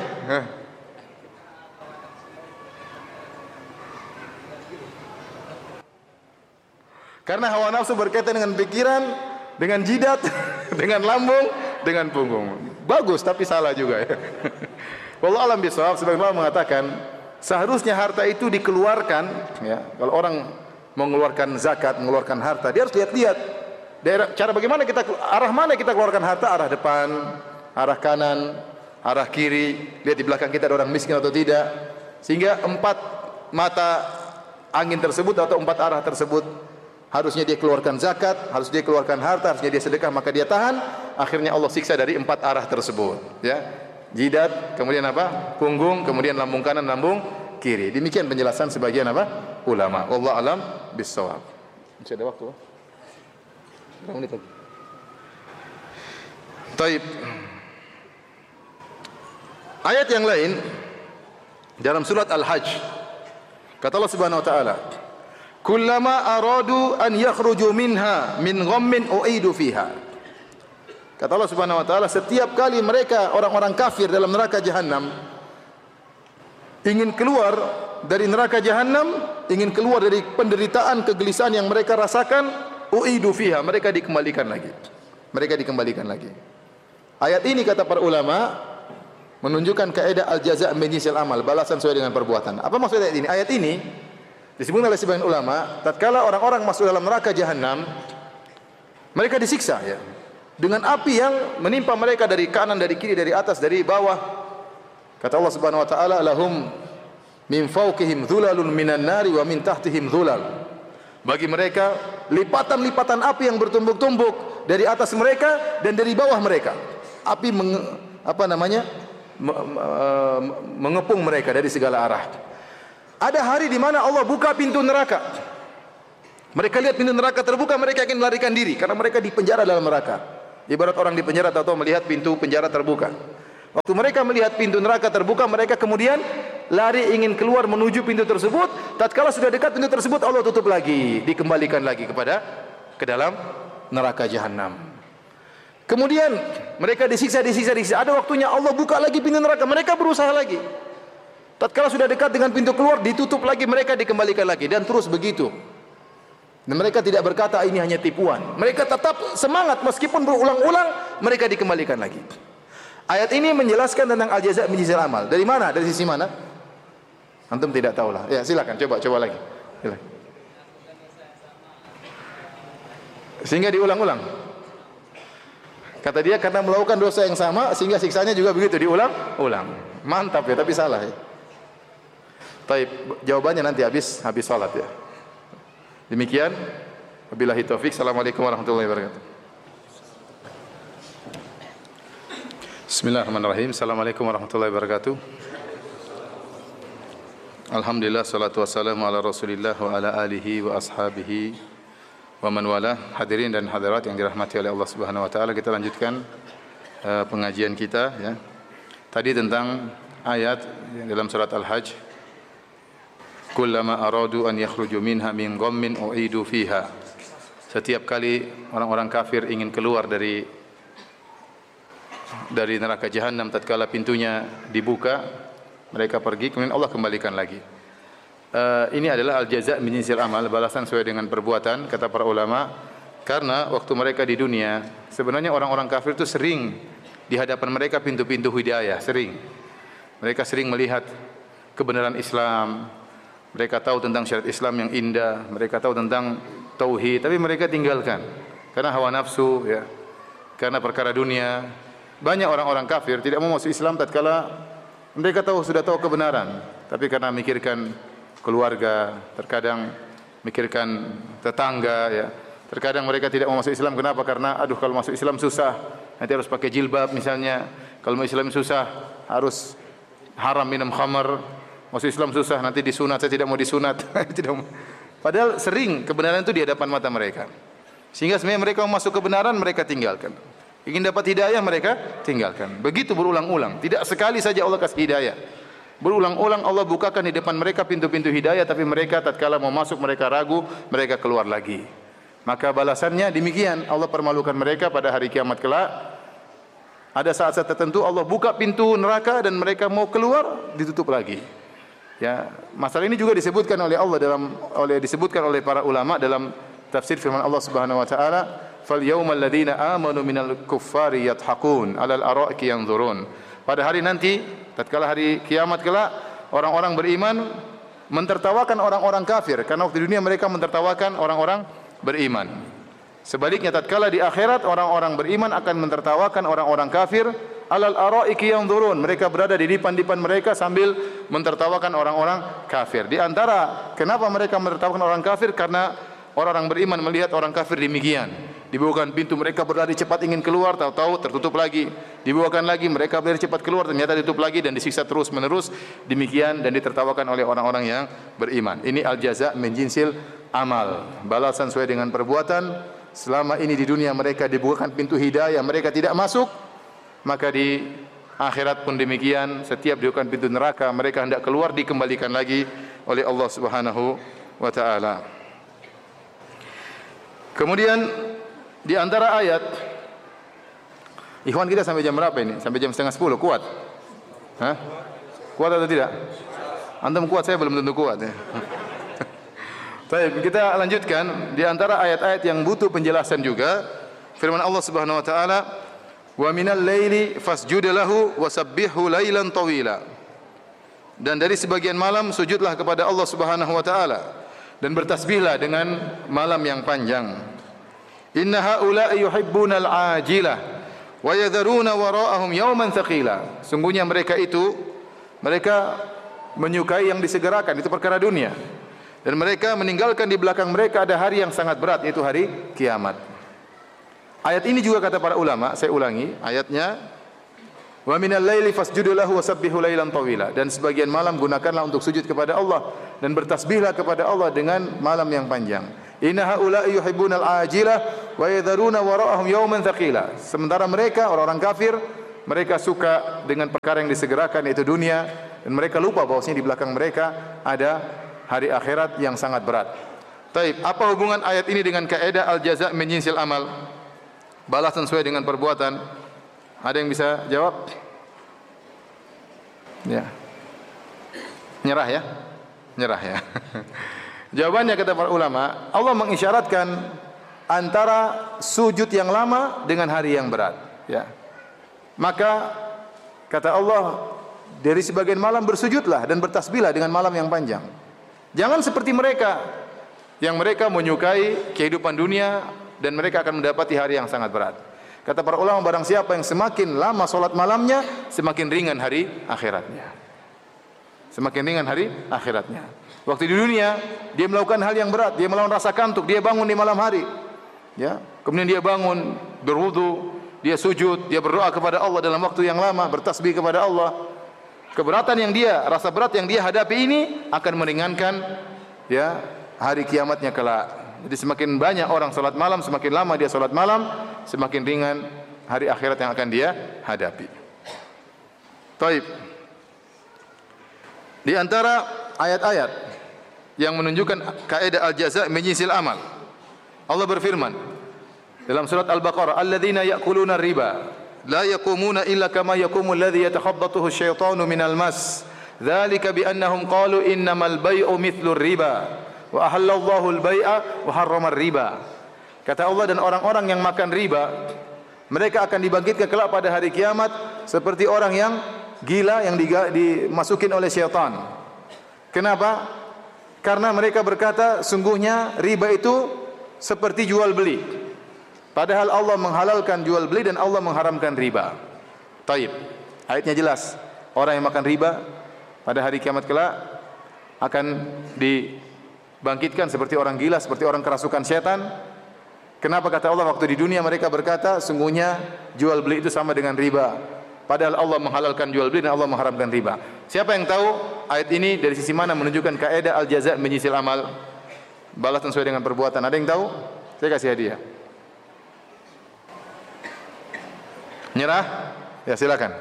Karena hawa nafsu berkaitan dengan pikiran, dengan jidat, dengan lambung, dengan punggung. Bagus, tapi salah juga ya. Wallahu a'lam bishawab. Sebagian ulama mengatakan seharusnya harta itu dikeluarkan ya. Kalau orang mengeluarkan zakat, mengeluarkan harta, dia harus lihat-lihat daerah, cara bagaimana kita, arah mana kita keluarkan harta, arah depan, arah kanan, arah kiri, lihat di belakang kita ada orang miskin atau tidak, sehingga empat mata angin tersebut atau empat arah tersebut harusnya dia keluarkan zakat, harus dia keluarkan harta, harusnya dia sedekah, maka dia tahan, akhirnya Allah siksa dari empat arah tersebut ya. Jidat, kemudian apa? Punggung, kemudian lambung kanan, lambung kiri. Demikian penjelasan sebagian apa? Ulama. Wallahu a'lam bishawab. Masih ada waktu? Berapa menit lagi? Taib. Ayat yang lain dalam surat Al-Hajj, kata Allah Subhanahu wa taala, "Kullama aradu an yakhruju minha min ghammin u'idu fiha." Kata Allah Subhanahu wa taala, setiap kali mereka orang-orang kafir dalam neraka jahanam ingin keluar dari neraka jahanam, ingin keluar dari penderitaan, kegelisahan yang mereka rasakan, u'idu fiha, mereka dikembalikan lagi. Mereka dikembalikan lagi. Ayat ini kata para ulama menunjukkan kaidah al-jaza' min jinsil amal, balasan sesuai dengan perbuatan. Apa maksud ayat ini? Ayat ini disebut oleh sebagian ulama, tatkala orang-orang masuk dalam neraka jahanam, mereka disiksa ya, dengan api yang menimpa mereka dari kanan, dari kiri, dari atas, dari bawah. Kata Allah Subhanahu wa taala, lahum min fawqihim dhulalun minan nari wa min tahtihim dhulal. Bagi mereka lipatan-lipatan api yang bertumbuk-tumbuk dari atas mereka dan dari bawah mereka. Api menge, apa namanya? Me, me, mengepung mereka dari segala arah. Ada hari di mana Allah buka pintu neraka. Mereka lihat pintu neraka terbuka, mereka akan melarikan diri karena mereka dipenjara dalam neraka. Ibarat orang di penjara atau melihat pintu penjara terbuka. Waktu mereka melihat pintu neraka terbuka, mereka kemudian lari ingin keluar menuju pintu tersebut. Tatkala sudah dekat pintu tersebut, Allah tutup lagi, dikembalikan lagi kepada ke dalam neraka jahanam. Kemudian mereka disiksa, disiksa, disiksa. Ada waktunya Allah buka lagi pintu neraka, mereka berusaha lagi. Tatkala sudah dekat dengan pintu keluar, ditutup lagi, mereka dikembalikan lagi dan terus begitu. Dan mereka tidak berkata ini hanya tipuan. Mereka tetap semangat meskipun berulang-ulang, mereka dikembalikan lagi. Ayat ini menjelaskan tentang al-jaza' min jinsil amal. Dari mana? Dari sisi mana? Antum tidak tahulah. Ya, silakan coba coba lagi. Silakan. Sehingga diulang-ulang. Kata dia karena melakukan dosa yang sama sehingga siksanya juga begitu diulang-ulang. Mantap ya, tapi salah ya. Baik, jawabannya nanti habis habis salat ya. Demikian. Wabillahi taufik. Assalamualaikum warahmatullahi wabarakatuh. Bismillahirrahmanirrahim. Assalamualaikum warahmatullahi wabarakatuh. Alhamdulillah, salatu wassalamu ala Rasulillah wa ala alihi wa ashabihi wa man wala. Hadirin dan hadirat yang dirahmati oleh Allah Subhanahu wa taala, kita lanjutkan uh, pengajian kita ya. Tadi tentang ayat dalam surat Al-Hajj. Kullama aradu an yakhruju minha min ghammin u'idu fiha. Setiap kali orang-orang kafir ingin keluar dari dari neraka jahanam, tatkala pintunya dibuka, mereka pergi, kemudian Allah kembalikan lagi. Uh, ini adalah al-jaza' min jinsil amal, balasan sesuai dengan perbuatan, kata para ulama. Karena waktu mereka di dunia, sebenarnya orang-orang kafir itu sering di hadapan mereka pintu-pintu hidayah, sering. Mereka sering melihat kebenaran Islam, mereka tahu tentang syariat Islam yang indah, mereka tahu tentang tauhid, tapi mereka tinggalkan karena hawa nafsu ya, karena perkara dunia. Banyak orang-orang kafir tidak mau masuk Islam tatkala mereka tahu sudah tahu kebenaran, tapi karena mikirkan keluarga, terkadang mikirkan tetangga ya. Terkadang mereka tidak mau masuk Islam, kenapa? Karena aduh kalau masuk Islam susah, nanti harus pakai jilbab misalnya. Kalau masuk Islam susah, harus haram minum khamar. Masuk Islam susah, nanti disunat, saya tidak mau disunat. Tidak mau. Padahal sering kebenaran itu di hadapan mata mereka. Sehingga sebenarnya mereka mau masuk kebenaran, mereka tinggalkan. Ingin dapat hidayah, mereka tinggalkan. Begitu berulang-ulang. Tidak sekali saja Allah kasih hidayah. Berulang-ulang Allah bukakan di depan mereka pintu-pintu hidayah, tapi mereka tatkala mau masuk mereka ragu, mereka keluar lagi. Maka balasannya demikian, Allah permalukan mereka pada hari kiamat kelak. Ada saat-saat tertentu Allah buka pintu neraka dan mereka mau keluar, ditutup lagi. Ya, masalah ini juga disebutkan oleh Allah dalam oleh disebutkan oleh para ulama dalam tafsir firman Allah Subhanahu wa taala, "Fal yaumal ladzina amanu minal kuffari yadhakun 'alal ara'iki yanzurun." Pada hari nanti, tatkala hari kiamat kelak, orang-orang beriman mentertawakan orang-orang kafir karena waktu di dunia mereka mentertawakan orang-orang beriman. Sebaliknya tatkala di akhirat orang-orang beriman akan mentertawakan orang-orang kafir, 'alal ara'iki yanzurun. Mereka berada di dipan-dipan mereka sambil mentertawakan orang-orang kafir. Di antara kenapa mereka mentertawakan orang kafir, karena orang-orang beriman melihat orang kafir demikian. Dibukakan pintu, mereka berlari cepat ingin keluar, tahu-tahu tertutup lagi. Dibukakan lagi, mereka berlari cepat keluar, ternyata ditutup lagi dan disiksa terus-menerus. Demikian dan ditertawakan oleh orang-orang yang beriman. Ini al-jaza' min jinsil amal. Balasan sesuai dengan perbuatan. Selama ini di dunia mereka dibukakan pintu hidayah, mereka tidak masuk, maka di akhirat pun demikian. Setiap dibukakan pintu neraka, mereka hendak keluar, dikembalikan lagi oleh Allah Subhanahu wa taala. Kemudian di antara ayat, ikhwan kita sampai jam berapa ini? Sampai jam setengah sepuluh, kuat? Hah? Kuat atau tidak? Antum kuat, saya belum tentu kuat ya. Baik, kita lanjutkan. Di antara ayat-ayat yang butuh penjelasan juga, firman Allah Subhanahu wa taala, "Wa minal laili fasjud lahu wasabbihhu lailan tawila." Dan dari sebagian malam sujudlah kepada Allah Subhanahu wa taala dan bertasbihlah dengan malam yang panjang. Inna haula'i yuhibbunal ajilah wa yadharuna wara'ahum yawman thaqila. Sungguhnya mereka itu mereka menyukai yang disegerakan, itu perkara dunia. Dan mereka meninggalkan di belakang mereka ada hari yang sangat berat, yaitu hari kiamat. Ayat ini juga kata para ulama, saya ulangi ayatnya, wa minal laili fasjudu lahu wasabbihu lailan tawila, dan sebagian malam gunakanlah untuk sujud kepada Allah dan bertasbihlah kepada Allah dengan malam yang panjang. Inna haula'i yuhibbunal ajilah wa yadharuna wara'ahum yawman thaqila. Sementara mereka orang-orang kafir, mereka suka dengan perkara yang disegerakan, yaitu dunia, dan mereka lupa bahwasanya di belakang mereka ada hari akhirat yang sangat berat. Taib, apa hubungan ayat ini dengan kaidah al-jaza' min jinsil amal? Balasan sesuai dengan perbuatan. Ada yang bisa jawab? Ya. Nyerah ya? Nyerah ya. Jawabannya kata para ulama, Allah mengisyaratkan antara sujud yang lama dengan hari yang berat, ya. Maka kata Allah, dari sebagian malam bersujudlah dan bertasbihlah dengan malam yang panjang. Jangan seperti mereka yang mereka menyukai kehidupan dunia dan mereka akan mendapati hari yang sangat berat. Kata para ulama, barang siapa yang semakin lama solat malamnya, semakin ringan hari akhiratnya. Semakin ringan hari akhiratnya. Waktu di dunia, dia melakukan hal yang berat, dia melawan rasa kantuk, dia bangun di malam hari. Ya, kemudian dia bangun, berwudu, dia sujud, dia berdoa kepada Allah dalam waktu yang lama, bertasbih kepada Allah. Keberatan yang dia, rasa berat yang dia hadapi ini akan meringankan ya hari kiamatnya kelak. Jadi semakin banyak orang salat malam, semakin lama dia salat malam, semakin ringan hari akhirat yang akan dia hadapi. Taib. Di antara ayat-ayat yang menunjukkan kaidah al-jaza' min jinsil amal, Allah berfirman dalam surat Al-Baqarah, alladzina ya'kuluna riba la yaqumuna illa kama yaqumu alladhi yatakhabbathu asy-syaitanu minal mas, dzalika bi annahum qalu innamal bai'u mithlu riba wa ahallallahu al-bai'a wa harrama riba. Kata Allah, dan orang-orang yang makan riba mereka akan dibangkitkan kelak pada hari kiamat seperti orang yang gila yang dimasukin oleh syaitan. Kenapa? Karena mereka berkata sungguhnya riba itu seperti jual beli. Padahal Allah menghalalkan jual beli dan Allah mengharamkan riba. Taib. Ayatnya jelas. Orang yang makan riba pada hari kiamat kelak akan dibangkitkan seperti orang gila, seperti orang kerasukan setan. Kenapa? Kata Allah, waktu di dunia mereka berkata sungguhnya jual beli itu sama dengan riba. Padahal Allah menghalalkan jual beli dan Allah mengharamkan riba. Siapa yang tahu ayat ini dari sisi mana menunjukkan kaidah al-jaza' min jinsil amal? Balasan sesuai dengan perbuatan. Ada yang tahu? Saya kasih hadiah. Nyerah? Ya silakan.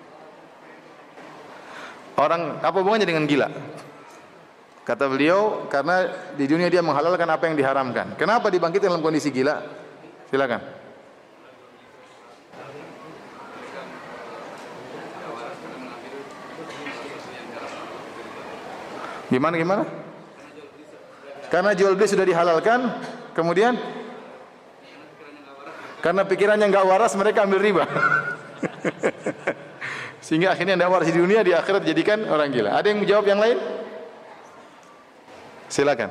Orang apa hubungannya dengan gila? Kata beliau, karena di dunia dia menghalalkan apa yang diharamkan. Kenapa dibangkitkan dalam kondisi gila? Silakan. Gimana gimana? Karena jual beli sudah dihalalkan, kemudian karena pikirannya enggak waras mereka ambil riba. Sehingga akhirnya tidak waras di dunia, di akhirat jadikan orang gila. Ada yang menjawab yang lain? Silakan.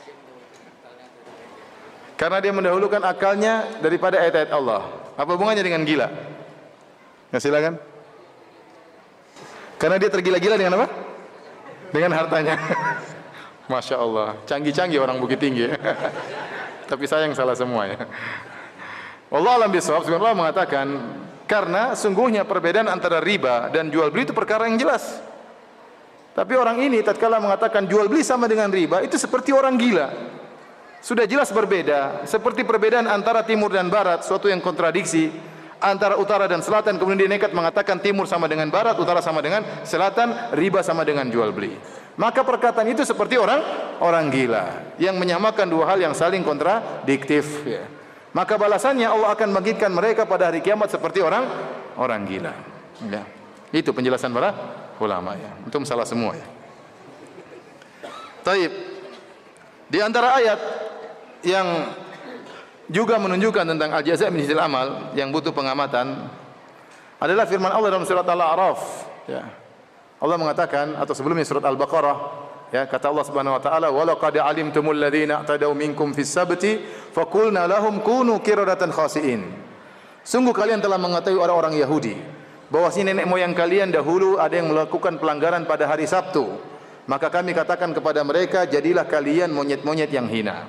Karena dia mendahulukan akalnya daripada ayat-ayat Allah. Apa hubungannya dengan gila? Ya silakan. Karena dia tergila-gila dengan apa? Dengan hartanya. Masya Allah, canggih-canggih orang Bukit Tinggi. Tapi sayang salah semua ya. Allah alam bisawab, sebenarnya Allah mengatakan karena sungguhnya perbedaan antara riba dan jual beli itu perkara yang jelas. Tapi orang ini tatkala mengatakan jual beli sama dengan riba, itu seperti orang gila. Sudah jelas berbeda, seperti perbedaan antara timur dan barat, suatu yang kontradiksi. Antara utara dan selatan, kemudian dia nekat mengatakan timur sama dengan barat, utara sama dengan selatan, riba sama dengan jual beli. Maka perkataan itu seperti orang orang gila yang menyamakan dua hal yang saling kontradiktif. Ya. Maka balasannya Allah akan bangkitkan mereka pada hari kiamat seperti orang orang gila. Ya. Itu penjelasan para ulama ya. Itu salah semua ya. Taib. Di antara ayat yang juga menunjukkan tentang al-jaza' min jinsil amal yang butuh pengamatan adalah firman Allah dalam surat Al-A'raf ya. Allah mengatakan, atau sebelumnya surat Al-Baqarah ya, kata Allah Subhanahu wa taala, "Wa laqad 'alimtumul ladzina i'tadaw minkum fis sabti faqulna lahum kunu qiradatan khasi'in." Sungguh kalian telah mengetahui orang-orang Yahudi bahwa si nenek moyang kalian dahulu ada yang melakukan pelanggaran pada hari Sabtu. maka kami katakan kepada mereka, jadilah kalian monyet-monyet yang hina.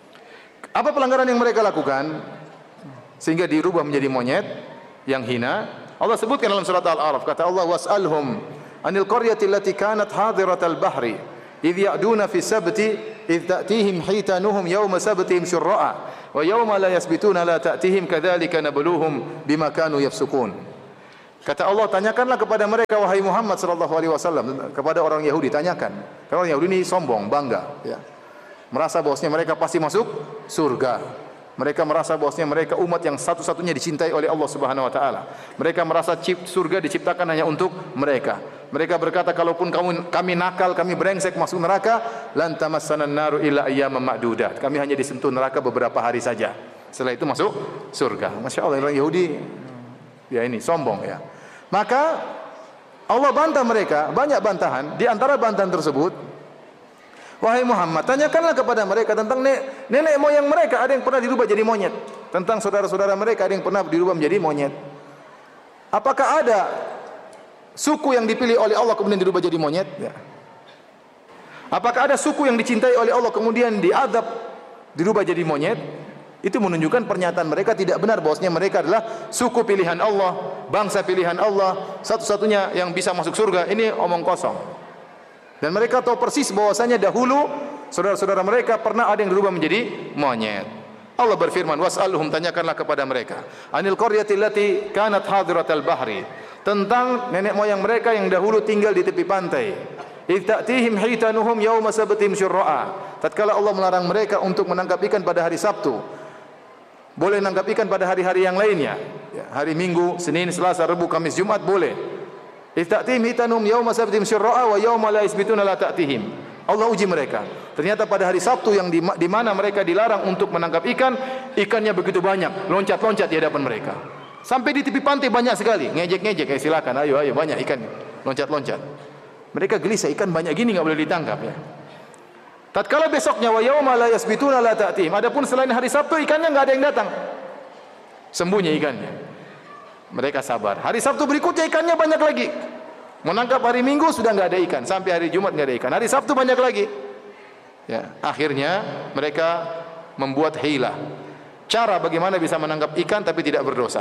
Apa pelanggaran yang mereka lakukan sehingga dirubah menjadi monyet yang hina? Allah sebutkan dalam surat Al-A'raf, kata Allah, was'alhum anil qaryati allati kanat hadiratal bahri idh ya'duna fi sabti idh ta'tihim hitanuhum yawma sabtihim syurra'a wa yawma la yasbituna la ta'tihim kadzalika nabluhum bima kanu yafsukun. Kata Allah, tanyakanlah kepada mereka wahai Muhammad sallallahu alaihi wasallam, kepada orang Yahudi tanyakan. Karena orang Yahudi ini sombong, bangga, ya. Merasa bahwasanya mereka pasti masuk surga. Mereka merasa bahwasanya mereka umat yang satu-satunya dicintai oleh Allah Subhanahu wa taala. Mereka merasa cip, surga diciptakan hanya untuk mereka. Mereka berkata, kalaupun kamu, kami nakal, kami brengsek masuk neraka, lan tamassanan naru illa ayyaman ma'dudat. Kami hanya disentuh neraka beberapa hari saja. Setelah itu masuk surga. Masya Allah, orang Yahudi ya ini sombong ya. Maka Allah bantah mereka, banyak bantahan. Di antara bantahan tersebut, wahai Muhammad, tanyakanlah kepada mereka tentang nenek, nenek moyang mereka, ada yang pernah dirubah jadi monyet. Tentang saudara-saudara mereka, ada yang pernah dirubah menjadi monyet. Apakah ada suku yang dipilih oleh Allah kemudian dirubah jadi monyet? Ya. Apakah ada suku yang dicintai oleh Allah kemudian diadab, dirubah jadi monyet? Itu menunjukkan pernyataan mereka tidak benar, bahwasanya mereka adalah suku pilihan Allah, bangsa pilihan Allah, satu-satunya yang bisa masuk surga. Ini omong kosong. Dan mereka tahu persis bahwasanya dahulu saudara-saudara mereka pernah ada yang dirubah menjadi monyet. Allah berfirman, was'alhum, tanyakanlah kepada mereka, anil qaryati allati kanat hadiratal bahri, tentang nenek moyang mereka yang dahulu tinggal di tepi pantai. Idh ta'tihim hitanuhum yawma sabtihim syurra'a. Tatkala Allah melarang mereka untuk menangkap ikan pada hari Sabtu. Boleh menangkap ikan pada hari-hari yang lainnya. Ya, hari Minggu, Senin, Selasa, Rabu, Kamis, Jumat boleh. Idh ta'tihim hitanuhum yawma sabtihim syurra'a wa yawma la yasbituna la ta'tihim. Allah uji mereka. Ternyata pada hari Sabtu yang di, di mana mereka dilarang untuk menangkap ikan, ikannya begitu banyak, loncat-loncat di hadapan mereka. Sampai di tepi pantai banyak sekali, ngejek-ngejek, eh, silakan, ayo, ayo, banyak ikan, loncat-loncat. Mereka gelisah, ikan banyak gini enggak boleh ditangkap ya. Tatkala besoknya wa yauma la yasbituna la ta'tihim. Adapun selain hari Sabtu ikannya enggak ada yang datang. Sembunyi ikannya. Mereka sabar. Hari Sabtu berikutnya ikannya banyak lagi. Menangkap hari Minggu sudah enggak ada ikan, sampai hari Jumat enggak ada ikan. Hari Sabtu banyak lagi. Ya, akhirnya mereka membuat hilah. Cara bagaimana bisa menangkap ikan tapi tidak berdosa.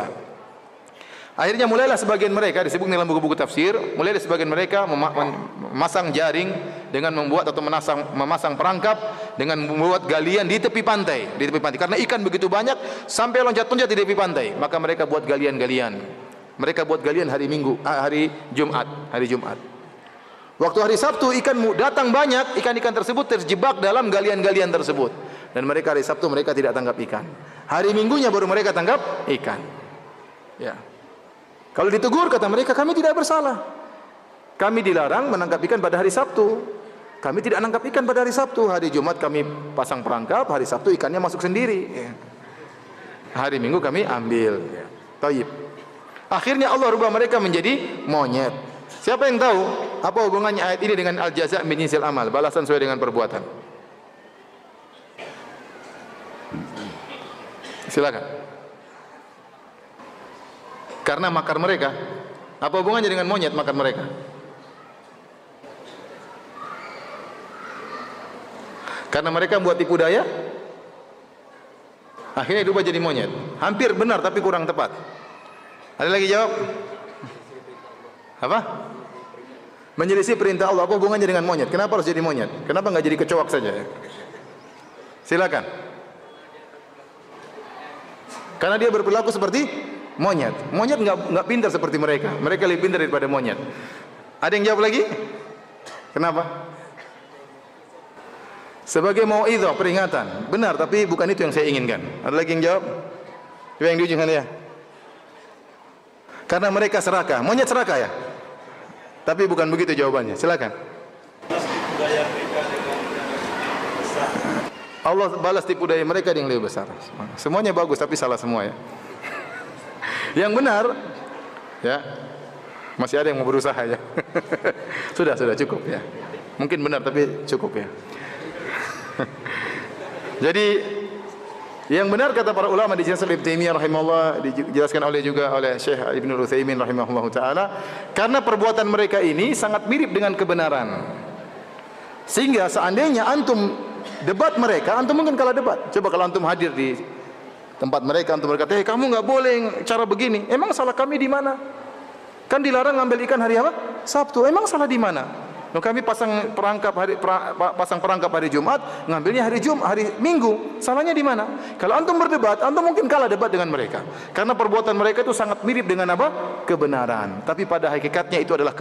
Akhirnya mulailah sebagian mereka, disebut dalam buku-buku tafsir, mulailah sebagian mereka memasang jaring dengan membuat atau menasang, memasang perangkap dengan membuat galian di tepi pantai, di tepi pantai. Karena ikan begitu banyak sampai loncat-loncat di tepi pantai, maka mereka buat galian-galian. Mereka buat galian hari Minggu, hari Jumat, hari Jumat. Waktu hari Sabtu ikan datang banyak, ikan-ikan tersebut terjebak dalam galian-galian tersebut. Dan mereka hari Sabtu mereka tidak tangkap ikan. Hari Minggunya baru mereka tangkap ikan. Ya. Kalau ditegur kata mereka, kami tidak bersalah. Kami dilarang menangkap ikan pada hari Sabtu. Kami tidak menangkap ikan pada hari Sabtu. Hari Jumat kami pasang perangkap, hari Sabtu ikannya masuk sendiri. Ya. Hari Minggu kami ambil. Ya. Taib. Akhirnya Allah rubah mereka menjadi monyet. Siapa yang tahu apa hubungannya ayat ini dengan al-jaza' min jinsil amal, balasan sesuai dengan perbuatan? Silakan. Karena makar mereka. Apa hubungannya dengan monyet makar mereka? Karena mereka buat tipu daya, akhirnya dirubah jadi monyet. Hampir benar tapi kurang tepat. Ada lagi jawab? Apa? Menyelisih perintah Allah. Apa hubungannya dengan monyet? Kenapa harus jadi monyet? Kenapa enggak jadi kecoak saja? Silakan. Karena dia berperilaku seperti monyet. Monyet enggak enggak pintar seperti mereka. Mereka lebih pintar daripada monyet. Ada yang jawab lagi? Kenapa? Sebagai mau'izah, peringatan. Benar, tapi bukan itu yang saya inginkan. Ada lagi yang jawab? Coba yang di ujung sana ya. Karena mereka serakah. Monyet serakah ya? Tapi bukan begitu jawabannya. Silakan. Allah balas tipu daya mereka yang lebih besar. Semuanya bagus tapi salah semua ya. Yang benar ya. Masih ada yang mau berusaha ya. Sudah, sudah cukup ya. Mungkin benar tapi cukup ya. Jadi yang benar kata para ulama di Ibnu Taimiyah rahimahullah, dijelaskan oleh juga oleh Syekh Ibnu Utsaimin rahimahullahu taala, karena perbuatan mereka ini sangat mirip dengan kebenaran. Sehingga seandainya antum debat mereka, antum mungkin kalah debat. Coba kalau antum hadir di tempat mereka, antum berkata, "Hei, kamu enggak boleh cara begini." Emang salah kami di mana? Kan dilarang ngambil ikan hari apa? Sabtu. Emang salah di mana? Loh, kami pasang perangkap hari pra, pasang perangkap hari Jumat, ngambilnya hari Jumat, hari Minggu. Salahnya di mana? Kalau antum berdebat, antum mungkin kalah debat dengan mereka. Karena perbuatan mereka itu sangat mirip dengan apa? Kebenaran. Tapi pada hakikatnya itu adalah